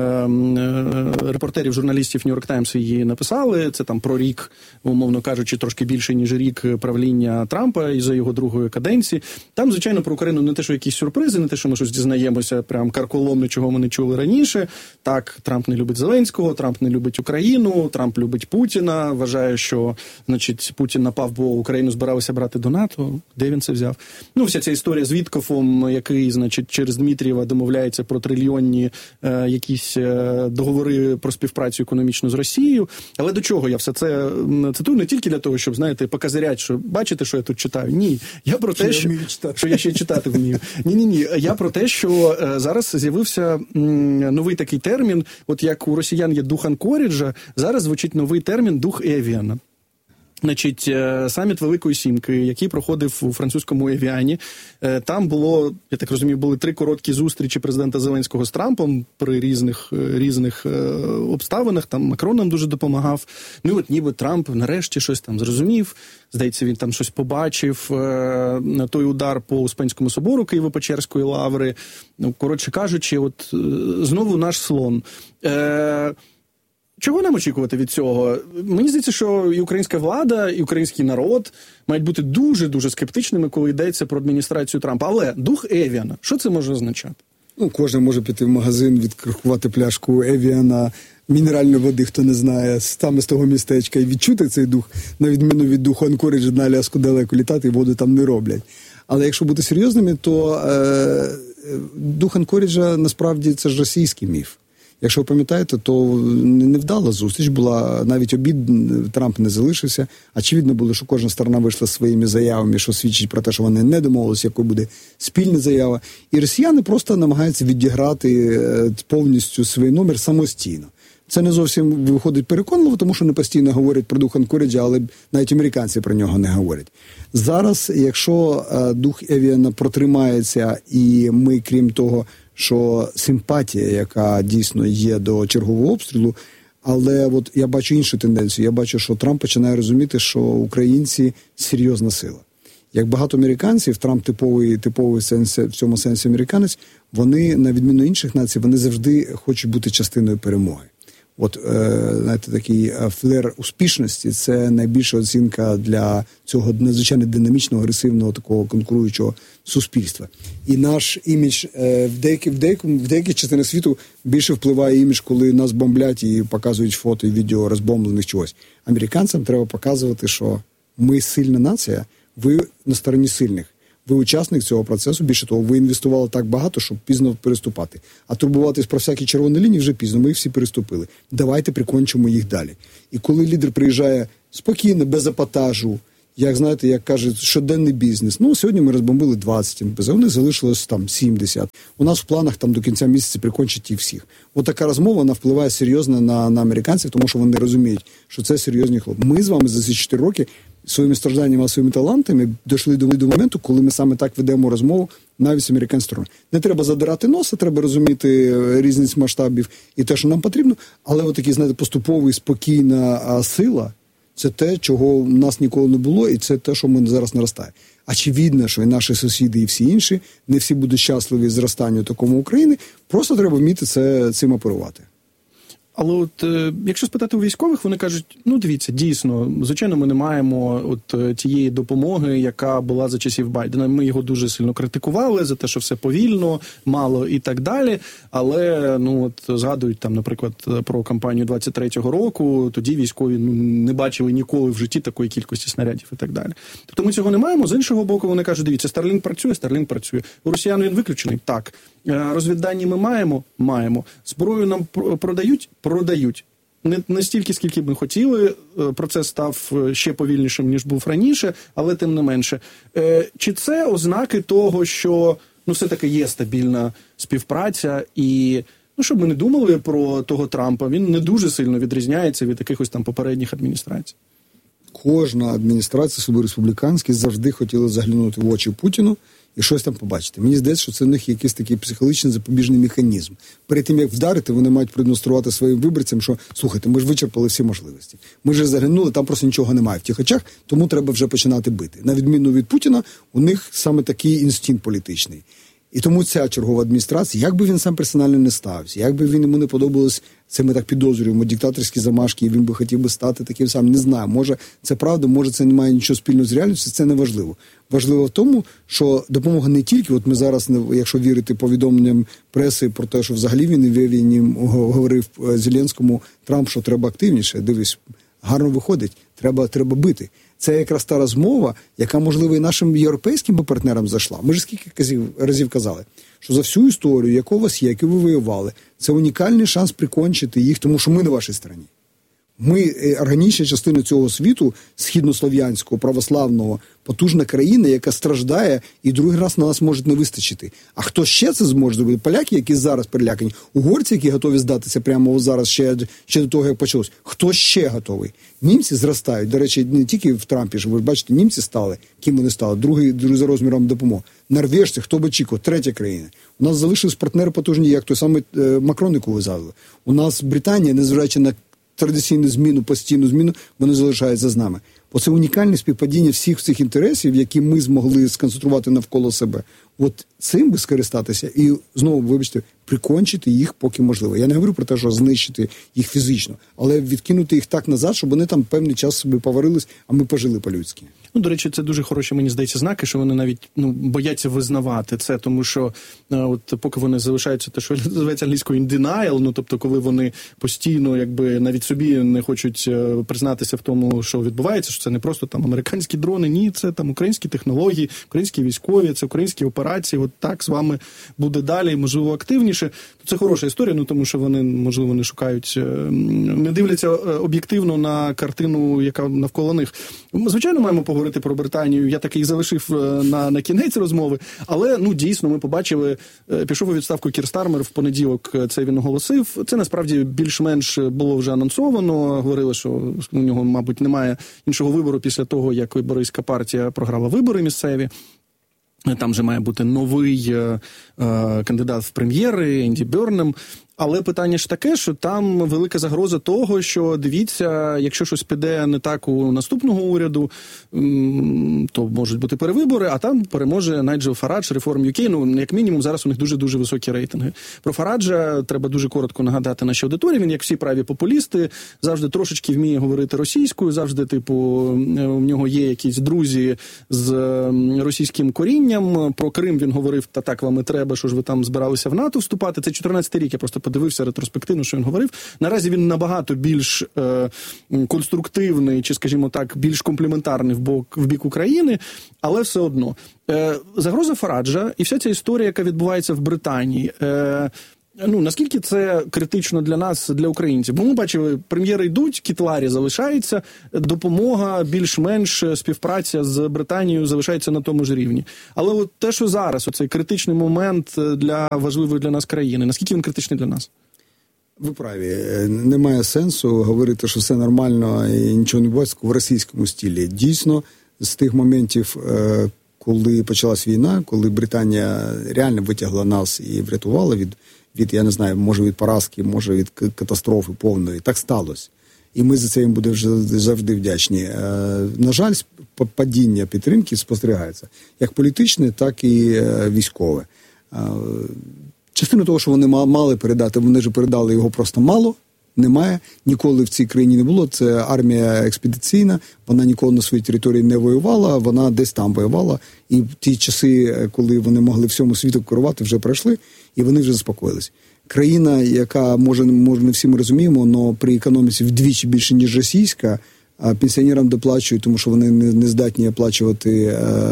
S2: е, репортерів, журналістів New York Times її написали. Це там про рік, умовно кажучи, трошки більше, ніж рік правління Трампа і за його другої каденції. Там, звичайно, про Україну не те, що якісь сюрпризи, не те, що ми щось дізнаємося прям карколомно, чого ми не чули раніше. Так, Трамп не любить Зеленського, Трамп не любить Україну, Трамп любить Путіна, вважає, що, значить, Путін напав, бо Україну збиралися брати до НАТО, де він це взяв. Ну, вся ця історія з Віткофом, який, значить, через Дмитрієва домовляється про трильйонні е, якісь е, договори про співпрацю економічну з Росією. Але до чого я все це цитую? Не тільки для того, щоб, знаєте, показарять, що бачите, що я тут читаю? Ні. Я про те, що, що я ще читати вмію. Ні-ні-ні. Я про те, що е, зараз з'явився м, новий такий термін, от як у росіян є дух Анкоріджа, зараз звучить новий термін дух Евіана. Значить, саміт Великої Сімки, який проходив у французькому Евіані, там було, я так розумію, були три короткі зустрічі президента Зеленського з Трампом при різних, різних обставинах, там Макрон нам дуже допомагав. Ну, от ніби Трамп нарешті щось там зрозумів, здається, він там щось побачив, на той удар по Успенському собору Києво-Печерської лаври. Ну, коротше кажучи, от знову наш слон. Чого нам очікувати від цього? Мені здається, що і українська влада, і український народ мають бути дуже-дуже скептичними, коли йдеться про адміністрацію Трампа. Але дух Евіана, що це може означати?
S1: Ну, кожен може піти в магазин, відкрихувати пляшку Евіана, мінеральної води, хто не знає, саме з того містечка, і відчути цей дух, на відміну від духу Анкоріджа, на Аляску далеко літати, і воду там не роблять. Але якщо бути серйозними, то е, дух Анкоріджа, насправді, це ж російський міф. Якщо ви пам'ятаєте, то невдала зустріч була, навіть обід Трамп не залишився. Очевидно було, що кожна сторона вийшла своїми заявами, що свідчить про те, що вони не домовилися, якою буде спільна заява. І росіяни просто намагаються відіграти повністю свій номер самостійно. Це не зовсім виходить переконливо, тому що не постійно говорять про дух Анкоріджа, але навіть американці про нього не говорять. Зараз, якщо дух Евіана протримається, і ми, крім того, що симпатія, яка дійсно є до чергового обстрілу, але от я бачу іншу тенденцію. Я бачу, що Трамп починає розуміти, що українці – серйозна сила. Як багато американців, Трамп типовий, типовий сенс, в цьому сенсі американець, вони, на відміну інших націй, вони завжди хочуть бути частиною перемоги. От, е, знаєте, такий флер успішності – це найбільша оцінка для цього надзвичайно динамічного, агресивного, такого конкуруючого суспільства. І наш імідж е, в, деякі, в, деякому, в деяких частинах світу більше впливає імідж, коли нас бомблять і показують фото і відео розбомблених чогось. Американцям треба показувати, що ми сильна нація, ви на стороні сильних. Ви учасник цього процесу, більше того, ви інвестували так багато, щоб пізно переступати. А турбуватись про всякі червоні лінії вже пізно, ми їх всі переступили. Давайте прикончимо їх далі. І коли лідер приїжджає спокійно, без епатажу, як, знаєте, як кажуть, щоденний бізнес. Ну, сьогодні ми розбомбили двадцять ем пе зет, у них залишилось там сімдесят. У нас в планах там до кінця місяця прикончити їх всіх. От така розмова, вона впливає серйозно на, на американців, тому що вони розуміють, що це серйозні хлопці. Ми з вами за ці чотири роки своїми стражданнями, своїми талантами дійшли до, до моменту, коли ми саме так ведемо розмову навіть з американської сторони. Не треба задирати носа, треба розуміти різність масштабів і те, що нам потрібно, але от такий, знаєте, поступовий, спокійна сила – це те, чого в нас ніколи не було, і це те, що ми зараз наростає. Очевидно, що і наші сусіди, і всі інші, не всі будуть щасливі зростанню такому України, просто треба вміти це, цим оперувати.
S2: Але от е, якщо спитати у військових, вони кажуть, ну дивіться, дійсно, звичайно, ми не маємо от тієї допомоги, яка була за часів Байдена. Ми його дуже сильно критикували за те, що все повільно, мало і так далі. Але, ну от згадують там, наприклад, про кампанію двадцять третього року, тоді військові ну, не бачили ніколи в житті такої кількості снарядів і так далі. Тобто ми цього не маємо. З іншого боку, вони кажуть, дивіться, Starlink працює, Starlink працює. У росіян він виключений? Так. Розвіддані ми маємо? Маємо. Зброю нам продають? Продають. Не, не стільки, скільки б ми хотіли. Процес став ще повільнішим, ніж був раніше, але тим не менше. Чи це ознаки того, що ну, все-таки є стабільна співпраця і, ну, щоб ми не думали про того Трампа, він не дуже сильно відрізняється від якихось там попередніх адміністрацій?
S1: Кожна адміністрація, особливо республіканська, завжди хотіла заглянути в очі Путіну і щось там побачити. Мені здається, що це в них якийсь такий психологічний запобіжний механізм. Перед тим, як вдарити, вони мають продемонструвати своїм виборцям, що, слухайте, ми ж вичерпали всі можливості. Ми ж заглянули, там просто нічого немає в тих очах, тому треба вже починати бити. На відміну від Путіна, у них саме такий інстинкт політичний. І тому ця чергова адміністрація, як би він сам персонально не стався, як би він йому не подобалось, це ми так підозрюємо, диктаторські замашки, і він би хотів би стати таким самим, не знаю, може це правда, може це не має нічого спільного з реальністю, це не важливо. Важливо в тому, що допомога не тільки, от ми зараз, якщо вірити повідомленням преси про те, що взагалі він вивільні говорив Зеленському, Трамп, що треба активніше, дивись, гарно виходить, треба, треба бити. Це якраз та розмова, яка, можливо, і нашим європейським партнерам зайшла. Ми ж скільки разів казали, що за всю історію, яку у вас є, яку ви воювали, це унікальний шанс прикончити їх, тому що ми на вашій стороні. Ми органічна частина цього світу, східнослов'янського, православного, потужна країна, яка страждає, і другий раз на нас може не вистачити. А хто ще це зможе зробити? Поляки, які зараз перелякані, угорці, які готові здатися прямо зараз, ще, ще до того, як почалось. Хто ще готовий? Німці зростають. До речі, не тільки в Трампі ж, ви бачите, німці стали, ким вони стали, другий, другий за розміром допомоги. Норвежці, хто би очікував, третя країна. У нас залишились партнери потужні, як той самий е, Макрон, якого ви згадували. У нас Британія, незважаючи на традиційну зміну, постійну зміну, вони залишаються з нами. Бо це унікальне співпадіння всіх цих інтересів, які ми змогли сконцентрувати навколо себе. От цим би скористатися і, знову, вибачте, прикончити їх, поки можливо. Я не говорю про те, що знищити їх фізично, але відкинути їх так назад, щоб вони там певний час собі поварились, а ми пожили по-людськи.
S2: Ну, до речі, це дуже хороші, мені здається, знаки, що вони навіть ну, бояться визнавати це, тому що от поки вони залишаються те, що називається англійською in denial, ну, тобто коли вони постійно якби навіть собі не хочуть признатися в тому, що відбувається, що це не просто там американські дрони, ні, це там українські технології, українські військові, це українські операції, от так з вами буде далі, можливо, активніше. Це хороша історія, ну, тому що вони, можливо, не шукають, не дивляться об'єктивно на картину, яка навколо них. Ми, звичайно, маємо поговорити про Британію. Я таки залишив на, на кінець розмови. Але, ну, дійсно, ми побачили, пішов у відставку Кір Стармер в понеділок, це він оголосив. Це, насправді, більш-менш було вже анонсовано. Говорили, що у нього, мабуть, немає іншого вибору після того, як лейбористська партія програла вибори місцеві. Там же має бути новий е, кандидат в прем'єри, Енді Бернем. Але питання ж таке, що там велика загроза того, що, дивіться, якщо щось піде не так у наступного уряду, то можуть бути перевибори, а там переможе Найджел Фарадж, Reform ю кей. Ну, як мінімум, зараз у них дуже-дуже високі рейтинги. Про Фараджа треба дуже коротко нагадати нашій аудиторії. Він, як всі праві популісти, завжди трошечки вміє говорити російською, завжди, типу, у нього є якісь друзі з російським корінням. Про Крим він говорив, та так вам і треба, що ж ви там збиралися в НАТО вступати. Це чотирнадцятий рік, я просто подивився ретроспективно, що він говорив. Наразі він набагато більш е, конструктивний, чи, скажімо так, більш компліментарний в бок, в бік України, але все одно. Е, загроза Фараджа і вся ця історія, яка відбувається в Британії, е, ну, наскільки це критично для нас, для українців? Бо ми бачили, прем'єри йдуть, Кіт Ларі залишається, допомога, більш-менш співпраця з Британією залишається на тому ж рівні. Але от те, що зараз, оцей критичний момент для важливої для нас країни, наскільки він критичний для нас?
S1: Ви праві. Немає сенсу говорити, що все нормально і нічого не відбувається в російському стилі. Дійсно, з тих моментів, коли почалась війна, коли Британія реально витягла нас і врятувала від від, я не знаю, може від поразки, може від катастрофи повної. Так сталося. І ми за це їм будемо завжди вдячні. Е, на жаль, падіння підтримки спостерігається. Як політичне, так і е, військове. Е, частину того, що вони мали передати, вони ж передали його просто мало. Немає. Ніколи в цій країні не було. Це армія експедиційна. Вона ніколи на своїй території не воювала. Вона десь там воювала. І ті часи, коли вони могли всьому світу керувати, вже пройшли. І вони вже заспокоїлись. Країна, яка, може, може не всі ми розуміємо, але при економіці вдвічі більше, ніж російська, пенсіонерам доплачують, тому що вони не, не здатні оплачувати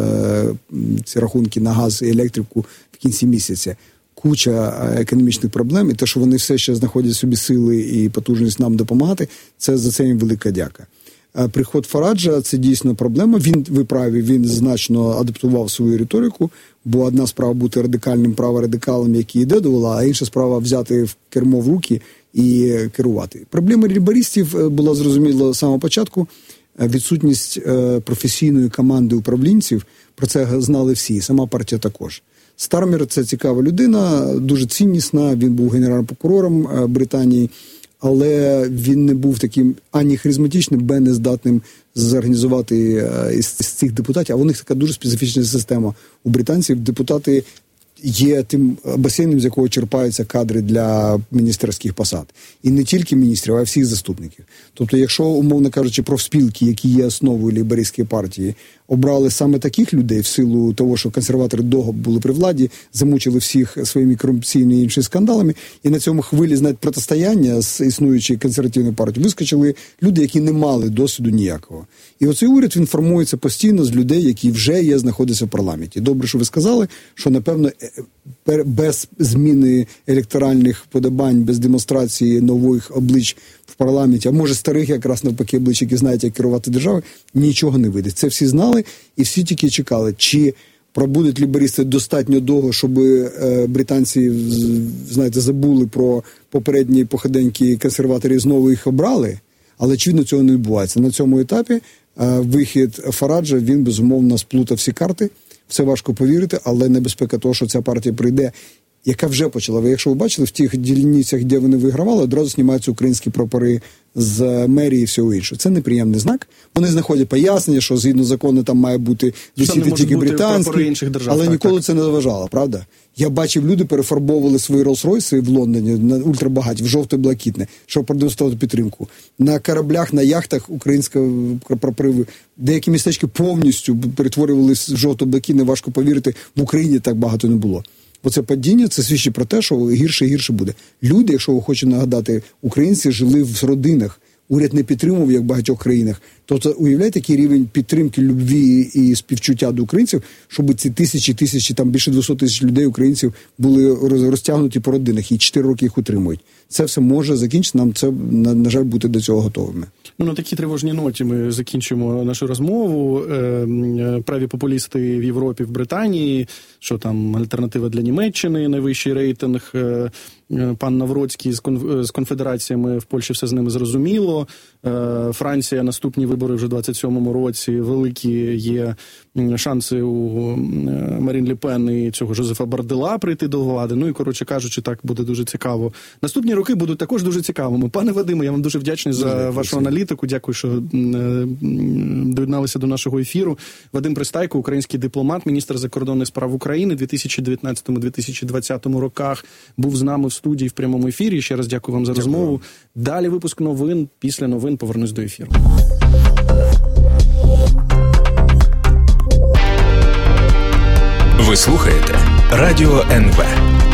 S1: е, ці рахунки на газ і електрику в кінці місяця. Куча економічних проблем, і те, що вони все ще знаходять собі сили і потужність нам допомагати, це за це їм велика дяка. Приход Фараджа – це дійсно проблема. Він, ви праві, він значно адаптував свою риторику, бо одна справа бути радикальним праворадикалом, який йде до влади, а інша справа взяти в кермо в руки і керувати. Проблема лейбористів була зрозуміла з самого початку. Відсутність професійної команди управлінців, про це знали всі, сама партія також. Стармер – це цікава людина, дуже ціннісна, він був генеральним прокурором Британії, але він не був таким ані харизматичним, б не здатним зорганізувати із цих депутатів, а у них така дуже специфічна система у британців. Депутати є тим басейном, з якого черпаються кадри для міністерських посад. І не тільки міністрів, а й всіх заступників. Тобто, якщо, умовно кажучи, профспілки, які є основою лейбористської партії, обрали саме таких людей в силу того, що консерватори довго були при владі, замучили всіх своїми корупційними і іншими скандалами, і на цьому хвилі, знаєте, протистояння з існуючою консервативною партією вискочили люди, які не мали досвіду ніякого. І оцей уряд, він формується постійно з людей, які вже є, знаходяться в парламенті. Добре, що ви сказали, що, напевно, без зміни електоральних подобань, без демонстрації нових облич в парламенті, а може старих якраз навпаки облич, які знають, як керувати державою, нічого не вийде. Це всі знали і всі тільки чекали, чи пробудуть лейбористи достатньо довго, щоб е, британці, знаєте, забули про попередні походеньки консерваторів, знову їх обрали, але очевидно цього не відбувається. На цьому етапі е, вихід Фараджа, він безумовно сплутав всі карти. Все важко повірити, але небезпека того, що ця партія прийде, яка вже почала. Ви, якщо ви бачили, в тих дільницях, де вони вигравали, одразу знімаються українські прапори з мерії і всього іншого. Це неприємний знак. Вони знаходять пояснення, що згідно закону там має бути висіти тільки британські, але так, ніколи так. Це не заважало, правда? Я бачив, люди перефарбовували свої Роллс-Ройси в Лондоні на ультрабагаті, в жовто-блакитне, щоб продемонструвати підтримку. На кораблях, на яхтах українські прапори, деякі містечки повністю перетворювалися в жовто-блакитне, важко повірити, в Україні так багато не було. Оце падіння, це свідчить про те, що гірше і гірше буде. Люди, якщо ви хочете нагадати, українці жили в родинах, уряд не підтримував, як в багатьох країнах. Тобто, уявляєте, який рівень підтримки, любві і співчуття до українців, щоб ці тисячі, тисячі, там більше двісті тисяч людей, українців, були розтягнуті по родинах і чотири роки їх утримують. Це все може закінчити, нам це, на, на жаль, бути до цього готовими.
S2: Ну, на такій тривожній ноті ми закінчимо нашу розмову. Е, праві популісти в Європі, в Британії, що там альтернатива для Німеччини, найвищий рейтинг. Е, пан Навроцький з, конф, з конфедераціями в Польщі, все з ними зрозуміло. Е, Франція, наступні вибори вибори вже в двадцять сьомому році, великі є шанси у Марін Ле Пен і цього Жозефа Бордела прийти до влади. Ну і, коротше кажучи, так буде дуже цікаво. Наступні роки будуть також дуже цікавими. Пане Вадиме, я вам дуже вдячний за Дякую, вашу всім. аналітику. Дякую, що доєдналися до нашого ефіру. Вадим Пристайко, український дипломат, міністр закордонних справ України дві тисячі дев'ятнадцятому - дві тисячі двадцятому роках, був з нами в студії в прямому ефірі. Ще раз дякую вам за дякую. розмову. Далі випуск новин. Після новин повернусь до ефіру.
S3: Ви слухаєте Радіо ен ве.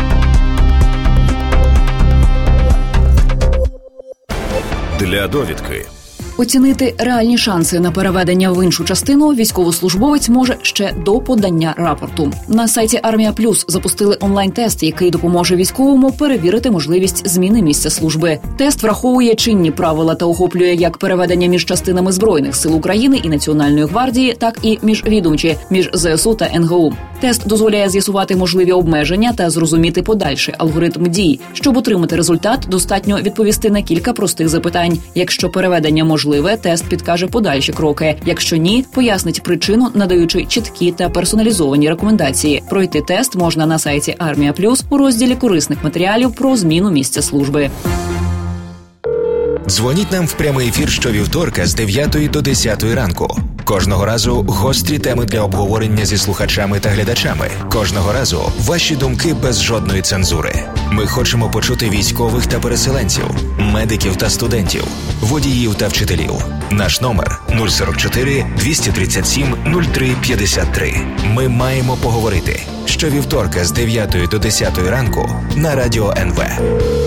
S3: Для довідки.
S8: Оцінити реальні шанси на переведення в іншу частину військовослужбовець може ще до подання рапорту. На сайті Армія Плюс запустили онлайн-тест, який допоможе військовому перевірити можливість зміни місця служби. Тест враховує чинні правила та охоплює як переведення між частинами Збройних сил України і Національної гвардії, так і міжвідомчі, між зе ес у та ен ге у. Тест дозволяє з'ясувати можливі обмеження та зрозуміти подальший алгоритм дій. Щоб отримати результат, достатньо відповісти на кілька простих запитань. Якщо переведення можливе, тест підкаже подальші кроки. Якщо ні, пояснить причину, надаючи чіткі та персоналізовані рекомендації. Пройти тест можна на сайті Армія Плюс у розділі корисних матеріалів про зміну місця служби.
S3: Дзвоніть нам в прямий ефір щовівторка з дев'ятої до десятої ранку. Кожного разу гострі теми для обговорення зі слухачами та глядачами. Кожного разу ваші думки без жодної цензури. Ми хочемо почути військових та переселенців, медиків та студентів, водіїв та вчителів. Наш номер нуль сорок чотири двісті тридцять сім нуль три п'ятдесят три. Ми маємо поговорити. Щовівторка з дев'ятої до десятої ранку на Радіо ен ве.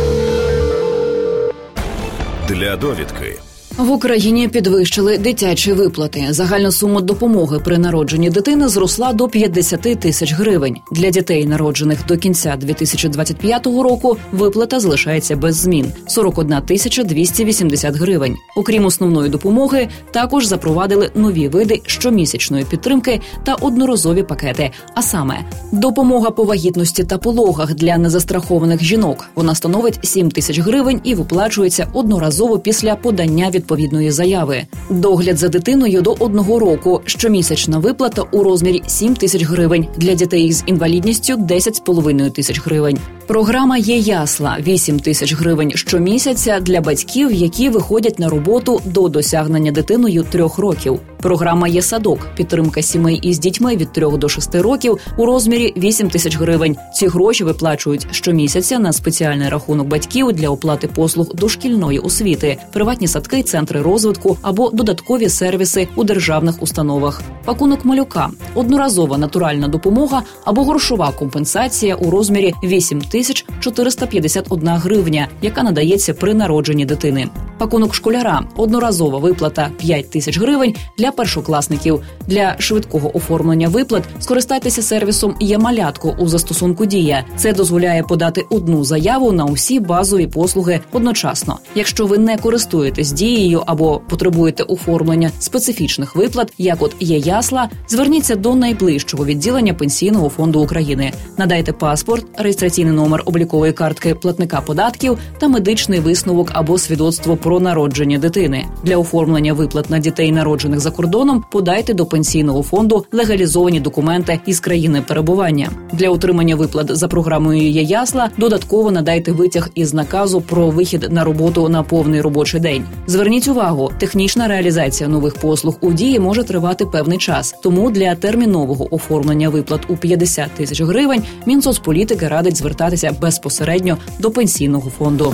S3: Для довідки.
S8: В Україні підвищили дитячі виплати. Загальна сума допомоги при народженні дитини зросла до п'ятдесят тисяч гривень. Для дітей, народжених до кінця дві тисячі двадцять п'ятого року, виплата залишається без змін – сорок одна тисяча двісті вісімдесят гривень. Окрім основної допомоги, також запровадили нові види щомісячної підтримки та одноразові пакети. А саме, допомога по вагітності та пологах для незастрахованих жінок. Вона становить сім тисяч гривень і виплачується одноразово після подання від відповідної заяви. Догляд за дитиною до одного року. Щомісячна виплата у розмірі сім тисяч гривень. Для дітей з інвалідністю – десять з половиною тисяч гривень. Програма «Є ясла» – вісім тисяч гривень щомісяця для батьків, які виходять на роботу до досягнення дитиною трьох років. Програма «Є садок» – підтримка сімей із дітьми від трьох до шести років у розмірі вісім тисяч гривень. Ці гроші виплачують щомісяця на спеціальний рахунок батьків для оплати послуг дошкільної освіти, приватні садки, центри розвитку або додаткові сервіси у державних установах. Пакунок малюка – одноразова натуральна допомога або грошова компенсація у розмірі вісім тисяч чотириста п'ятдесят одна гривня, яка надається при народженні дитини. Пакунок школяра – одноразова виплата п'ять тисяч гривень для першокласників. Для швидкого оформлення виплат скористайтеся сервісом «Є малятко» у застосунку «Дія». Це дозволяє подати одну заяву на усі базові послуги одночасно. Якщо ви не користуєтесь «Дією» або потребуєте оформлення специфічних виплат, як от «Є ясла», зверніться до найближчого відділення Пенсійного фонду України. Надайте паспорт, реєстраційний номер облікової картки платника податків та медичний висновок або свідоцтво про народження дитини. Для оформлення виплат на дітей, народжених за кордоном, подайте до Пенсійного фонду легалізовані документи із країни перебування. Для отримання виплат за програмою «Є ясла» додатково надайте витяг із наказу про вихід на роботу на повний робочий день. Зверніть увагу, технічна реалізація нових послуг у «Дії» може тривати певний час. Тому для термінового оформлення виплат у п'ятдесят тисяч гривень Мінсоцполітики радить звертатися безпосередньо до Пенсійного фонду.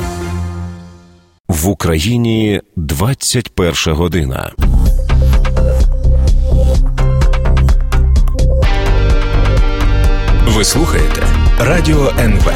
S9: В Україні двадцять перша година.
S3: Ви слухаєте Радіо ен ве.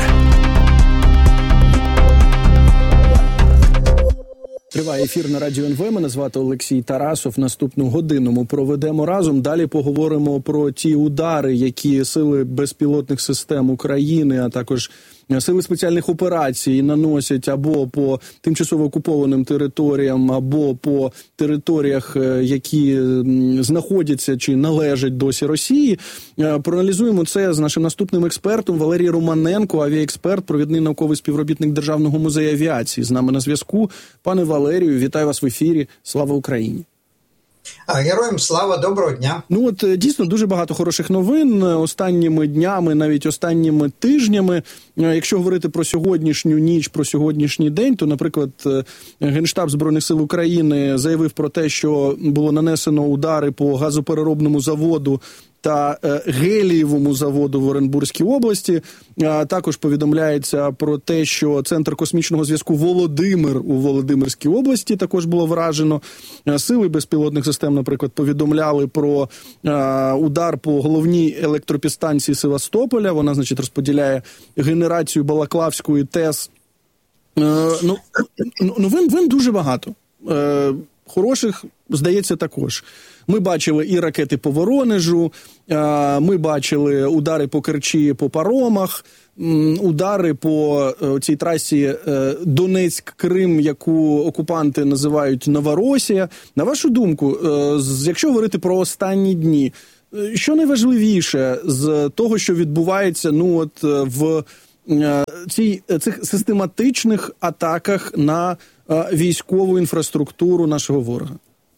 S2: Триває ефір на Радіо ен ве. Мене звати Олексій Тарасов. Наступну годину ми проведемо разом. Далі поговоримо про ті удари, які сили безпілотних систем України, а також сили спеціальних операцій наносять або по тимчасово окупованим територіям, або по територіях, які знаходяться чи належать досі Росії. Проаналізуємо це з нашим наступним експертом Валерій Романенко, авіаексперт, провідний науковий співробітник Державного музею авіації. З нами на зв'язку. Пане Валерію, вітаю вас в ефірі. Слава Україні!
S10: Героям слава, доброго дня.
S2: Ну от дійсно дуже багато хороших новин останніми днями, навіть останніми тижнями. Якщо говорити про сьогоднішню ніч, про сьогоднішній день, то, наприклад, Генштаб Збройних сил України заявив про те, що було нанесено удари по газопереробному заводу та гелієвому заводу в Оренбурзькій області. Також повідомляється про те, що Центр космічного зв'язку Володимир у Володимирській області також було вражено. Сили безпілотних систем, наприклад, повідомляли про удар по головній електропідстанції Севастополя. Вона, значить, розподіляє генерацію Балаклавської ТЕС. Ну, новин, новин дуже багато. Хороших, здається, також. Ми бачили і ракети по Воронежу, ми бачили удари по Керчі, по паромах, удари по цій трасі Донецьк-Крим, яку окупанти називають Новоросія. На вашу думку, якщо говорити про останні дні, що найважливіше з того, що відбувається ну от в цій, цих систематичних атаках на військову інфраструктуру нашого ворога?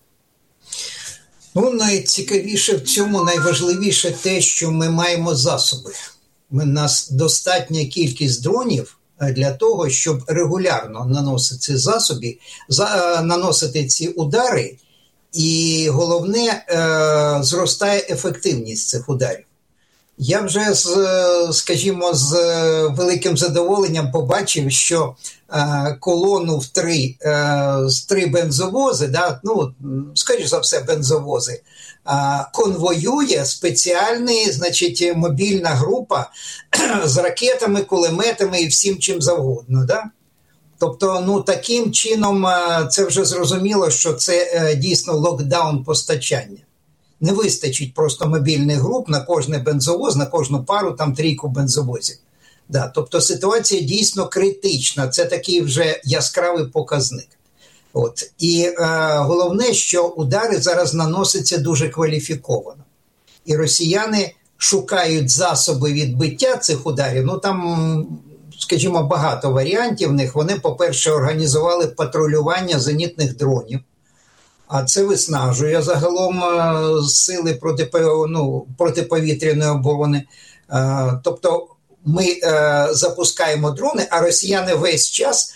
S10: Ну, найцікавіше в цьому, найважливіше те, що ми маємо засоби. У нас достатня кількість дронів для того, щоб регулярно наносити ці засоби, за, наносити ці удари, і головне, е, зростає ефективність цих ударів. Я вже, з, скажімо, з великим задоволенням побачив, що е, колону в три, е, з три бензовози, да, ну, скоріш за все, бензовози, е, конвоює спеціальна, значить, мобільна група з ракетами, кулеметами і всім чим завгодно. Да? Тобто, ну, таким чином, е, це вже зрозуміло, що це е, дійсно локдаун постачання. Не вистачить просто мобільних груп на кожний бензовоз, на кожну пару, там трійку бензовозів. Да, тобто ситуація дійсно критична, це такий вже яскравий показник. От. І е, головне, що удари зараз наносяться дуже кваліфіковано. І росіяни шукають засоби відбиття цих ударів. Ну там, скажімо, багато варіантів в них. Вони, по-перше, організували патрулювання зенітних дронів. А це виснажує загалом сили проти, ну, протиповітряної оборони. Тобто ми запускаємо дрони, а росіяни весь час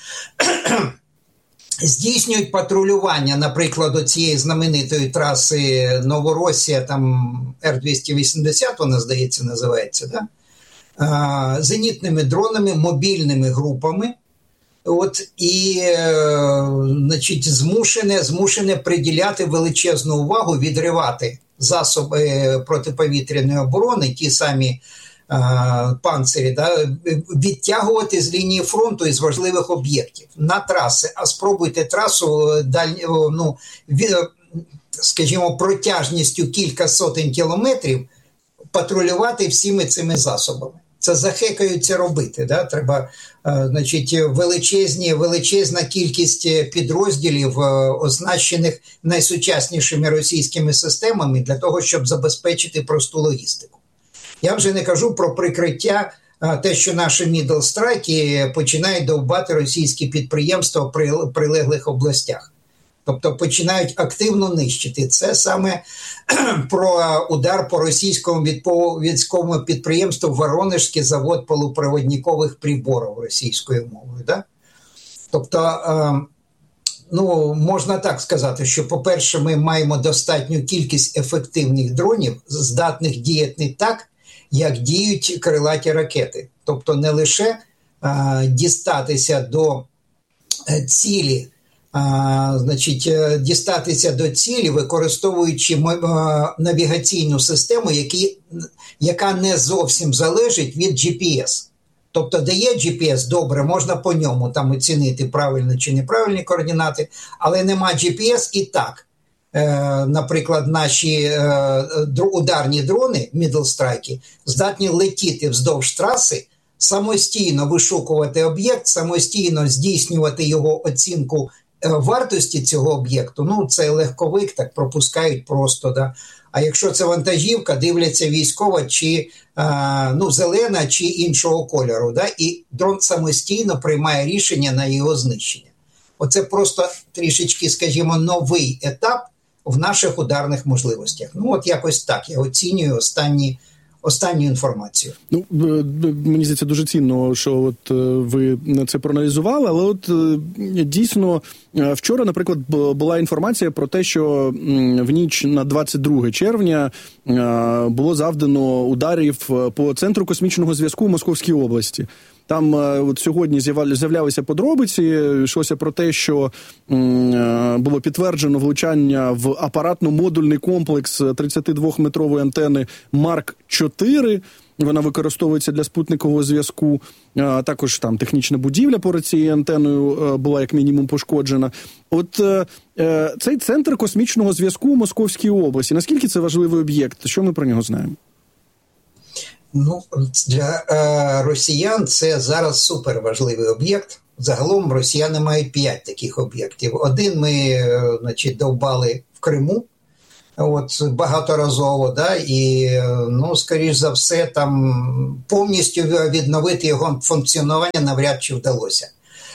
S10: здійснюють патрулювання, наприклад, до цієї знаменитої траси Новоросія, там Р двісті вісімдесят, вона, здається, називається, да? Зенітними дронами, мобільними групами. От, і, е, значить, змушене, змушене приділяти величезну увагу, відривати засоби протиповітряної оборони, ті самі е, панцирі, да, відтягувати з лінії фронту із важливих об'єктів на траси. А спробуйте трасу, даль, ну, від, скажімо, протяжністю кілька сотень кілометрів патрулювати всіми цими засобами. Це захекаються робити. Да? Треба, е, значить, величезні, величезна кількість підрозділів, е, оснащених найсучаснішими російськими системами для того, щоб забезпечити просту логістику. Я вже не кажу про прикриття, е, те, що наші мідл-страйки починають довбати російські підприємства в прилеглих областях. Тобто починають активно нищити. Це саме про удар по російському військовому підприємству Воронежський завод полупроводникових приборів російською мовою. Да? Тобто, ну, можна так сказати, що, по-перше, ми маємо достатню кількість ефективних дронів, здатних діяти так, як діють крилаті ракети. Тобто не лише а, дістатися до цілі, А, значить, дістатися до цілі, використовуючи навігаційну систему, які, яка не зовсім залежить від джі пі ес. Тобто, де є джі пі ес, добре, можна по ньому там оцінити правильні чи неправильні координати, але нема джі пі ес і так. Е, наприклад, наші е, ударні дрони, мідлстрайки, здатні летіти вздовж траси, самостійно вишукувати об'єкт, самостійно здійснювати його оцінку вартості цього об'єкту. Ну, це легковик, так пропускають просто, да. А якщо це вантажівка, дивляться військова чи а, ну, зелена чи іншого кольору, да, і дрон самостійно приймає рішення на його знищення. Оце просто трішечки, скажімо, новий етап в наших ударних можливостях. Ну, от якось так я оцінюю останні Останню інформацію.
S2: Ну, мені здається, дуже цінно, що от ви це проаналізували, але от дійсно вчора, наприклад, була інформація про те, що в ніч на двадцять друге червня було завдано ударів по Центру космічного зв'язку в Московській області. Там от сьогодні з'являлися подробиці, йшлося про те, що було підтверджено влучання в апаратно-модульний комплекс тридцятидвометрової антени Марк чотири. Вона використовується для спутникового зв'язку. Також там технічна будівля поряд цією антеною була як мінімум пошкоджена. От цей Центр космічного зв'язку у Московській області, наскільки це важливий об'єкт? Що ми про нього знаємо?
S10: Ну, для е, росіян це зараз суперважливий об'єкт. Загалом росіяни мають п'ять таких об'єктів. Один ми, е, значить, довбали в Криму, от, багаторазово, да, і, ну, скоріш за все, там повністю відновити його функціонування навряд чи вдалося.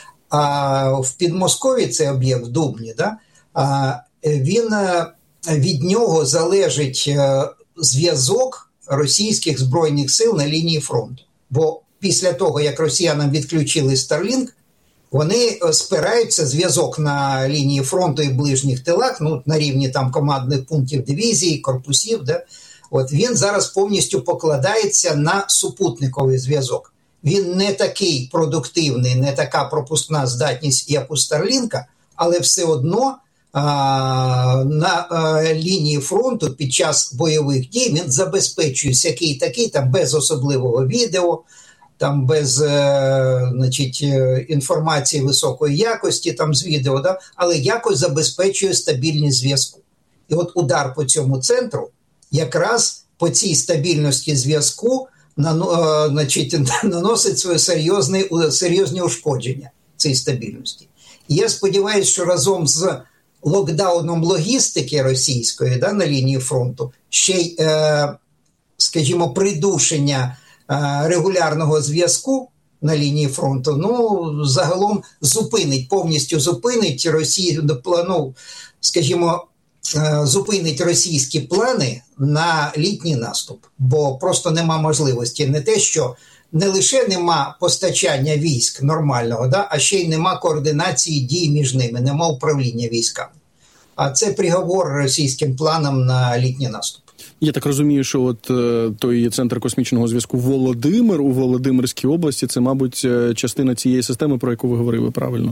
S10: А в Підмосков'ї цей об'єкт, в Дубні, да, а, він, від нього залежить зв'язок російських збройних сил на лінії фронту. Бо після того, як росіянам відключили Starlink, вони спираються зв'язок на лінії фронту і ближніх тилах, ну, на рівні там командних пунктів дивізій, корпусів, да? От він зараз повністю покладається на супутниковий зв'язок. Він не такий продуктивний, не така пропускна здатність, як у Starlink, але все одно а, на а, лінії фронту під час бойових дій він забезпечує всякий такий, там без особливого відео, там без е, значить, інформації високої якості там з відео, да? Але якось забезпечує стабільність зв'язку. І от удар по цьому центру якраз по цій стабільності зв'язку нану, е, значить, наносить своє серйозне, серйозні ушкодження цій стабільності. І я сподіваюся, що разом з локдауном логістики російської, да, на лінії фронту, ще й, е, скажімо, придушення регулярного зв'язку на лінії фронту, ну, загалом зупинить, повністю зупинить Росію, ну, скажімо, зупинить російські плани на літній наступ, бо просто нема можливості. Не те, що не лише нема постачання військ нормального, да, а ще й нема координації дій між ними, нема управління військами. А це приговор російським планам на літній наступ.
S2: Я так розумію, що от е, той Центр космічного зв'язку Володимир у Володимирській області, це, мабуть, частина цієї системи, про яку ви говорили, правильно?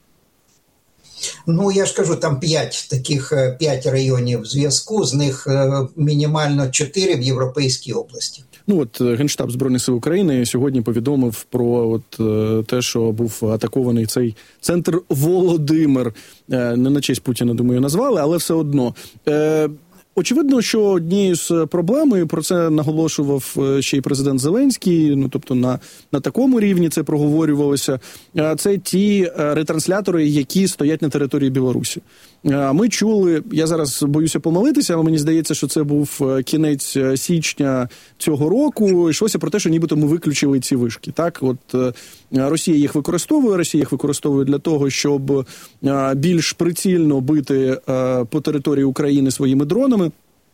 S10: Ну, я ж кажу, там п'ять таких, п'ять районів зв'язку, з них мінімально чотири в Європейській області.
S2: Ну, от Генштаб Збройних сил України сьогодні повідомив про от те, що був атакований цей центр Володимир. Не на честь Путіна, думаю, назвали, але все одно. Очевидно, що однією з проблем, про це наголошував ще й президент Зеленський, ну, тобто на, на такому рівні це проговорювалося, це ті ретранслятори, які стоять на території Білорусі. Ми чули, я зараз боюся помилитися, але мені здається, що це був кінець січня цього року, йшлося про те, що нібито ми виключили ці вишки. Так, от Росія їх використовує, Росія їх використовує для того, щоб більш прицільно бити по території України своїми дронами.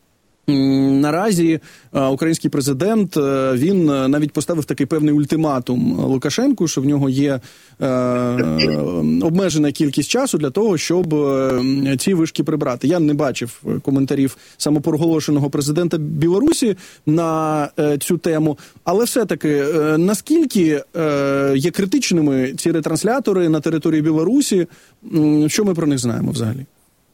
S2: Наразі український президент, він навіть поставив такий певний ультиматум Лукашенку, що в нього є е, обмежена кількість часу для того, щоб ці вишки прибрати. Я не бачив коментарів самопроголошеного президента Білорусі на е, цю тему, але все-таки е, наскільки е, є критичними ці ретранслятори на території Білорусі, що ми про них знаємо взагалі?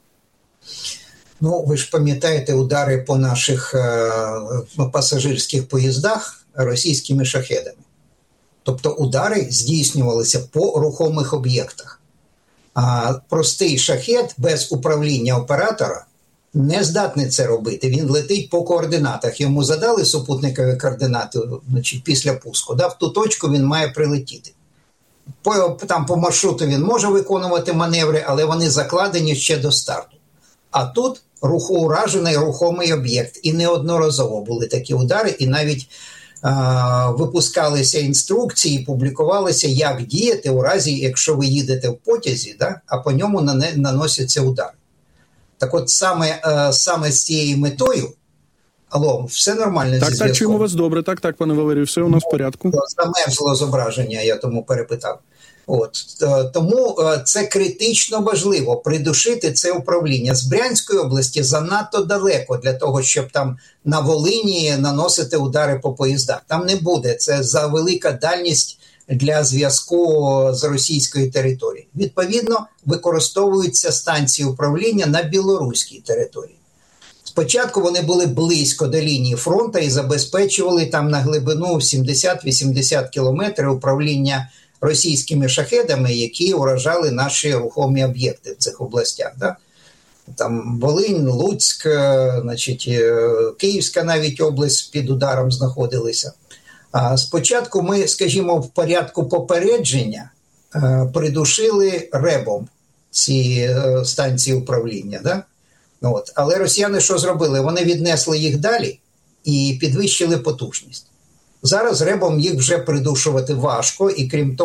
S10: Ну, ви ж пам'ятаєте удари по наших е, пасажирських поїздах російськими шахедами. Тобто удари здійснювалися по рухомих об'єктах. А простий шахед без управління оператора не здатний це робити. Він летить по координатах. Йому задали супутникові координати, значить, після пуску. Да, в ту точку він має прилетіти. По, там по маршруту він може виконувати маневри, але вони закладені ще до старту. А тут рухоуражений рухомий об'єкт. І неодноразово були такі удари, і навіть а, випускалися інструкції, публікувалися, як діяти у разі, якщо ви їдете в потязі, да, а по ньому наносяться удари. Так от саме, саме з цією метою, алло, все нормально зі
S2: Так,
S10: зв'язком?
S2: так, чуємо вас добре, так, так, пане Валерію, все у нас в порядку.
S10: Замерзло зображення, я тому перепитав. От. Тому це критично важливо, придушити це управління. З Брянської області занадто далеко для того, щоб там на Волині наносити удари по поїздах. Там не буде, це за велика дальність для зв'язку з російською територією. Відповідно, використовуються станції управління на білоруській території. Спочатку вони були близько до лінії фронту і забезпечували там на глибину сімдесят-вісімдесят кілометрів управління російськими шахедами, які уражали наші рухомі об'єкти в цих областях. Да? Там Волинь, Луцьк, значить, Київська навіть область під ударом знаходилися. А спочатку ми, скажімо, в порядку попередження придушили ребом ці станції управління. Да? От. Але росіяни що зробили? Вони віднесли їх далі і підвищили потужність. Зараз ребом їх вже придушувати важко, і крім того,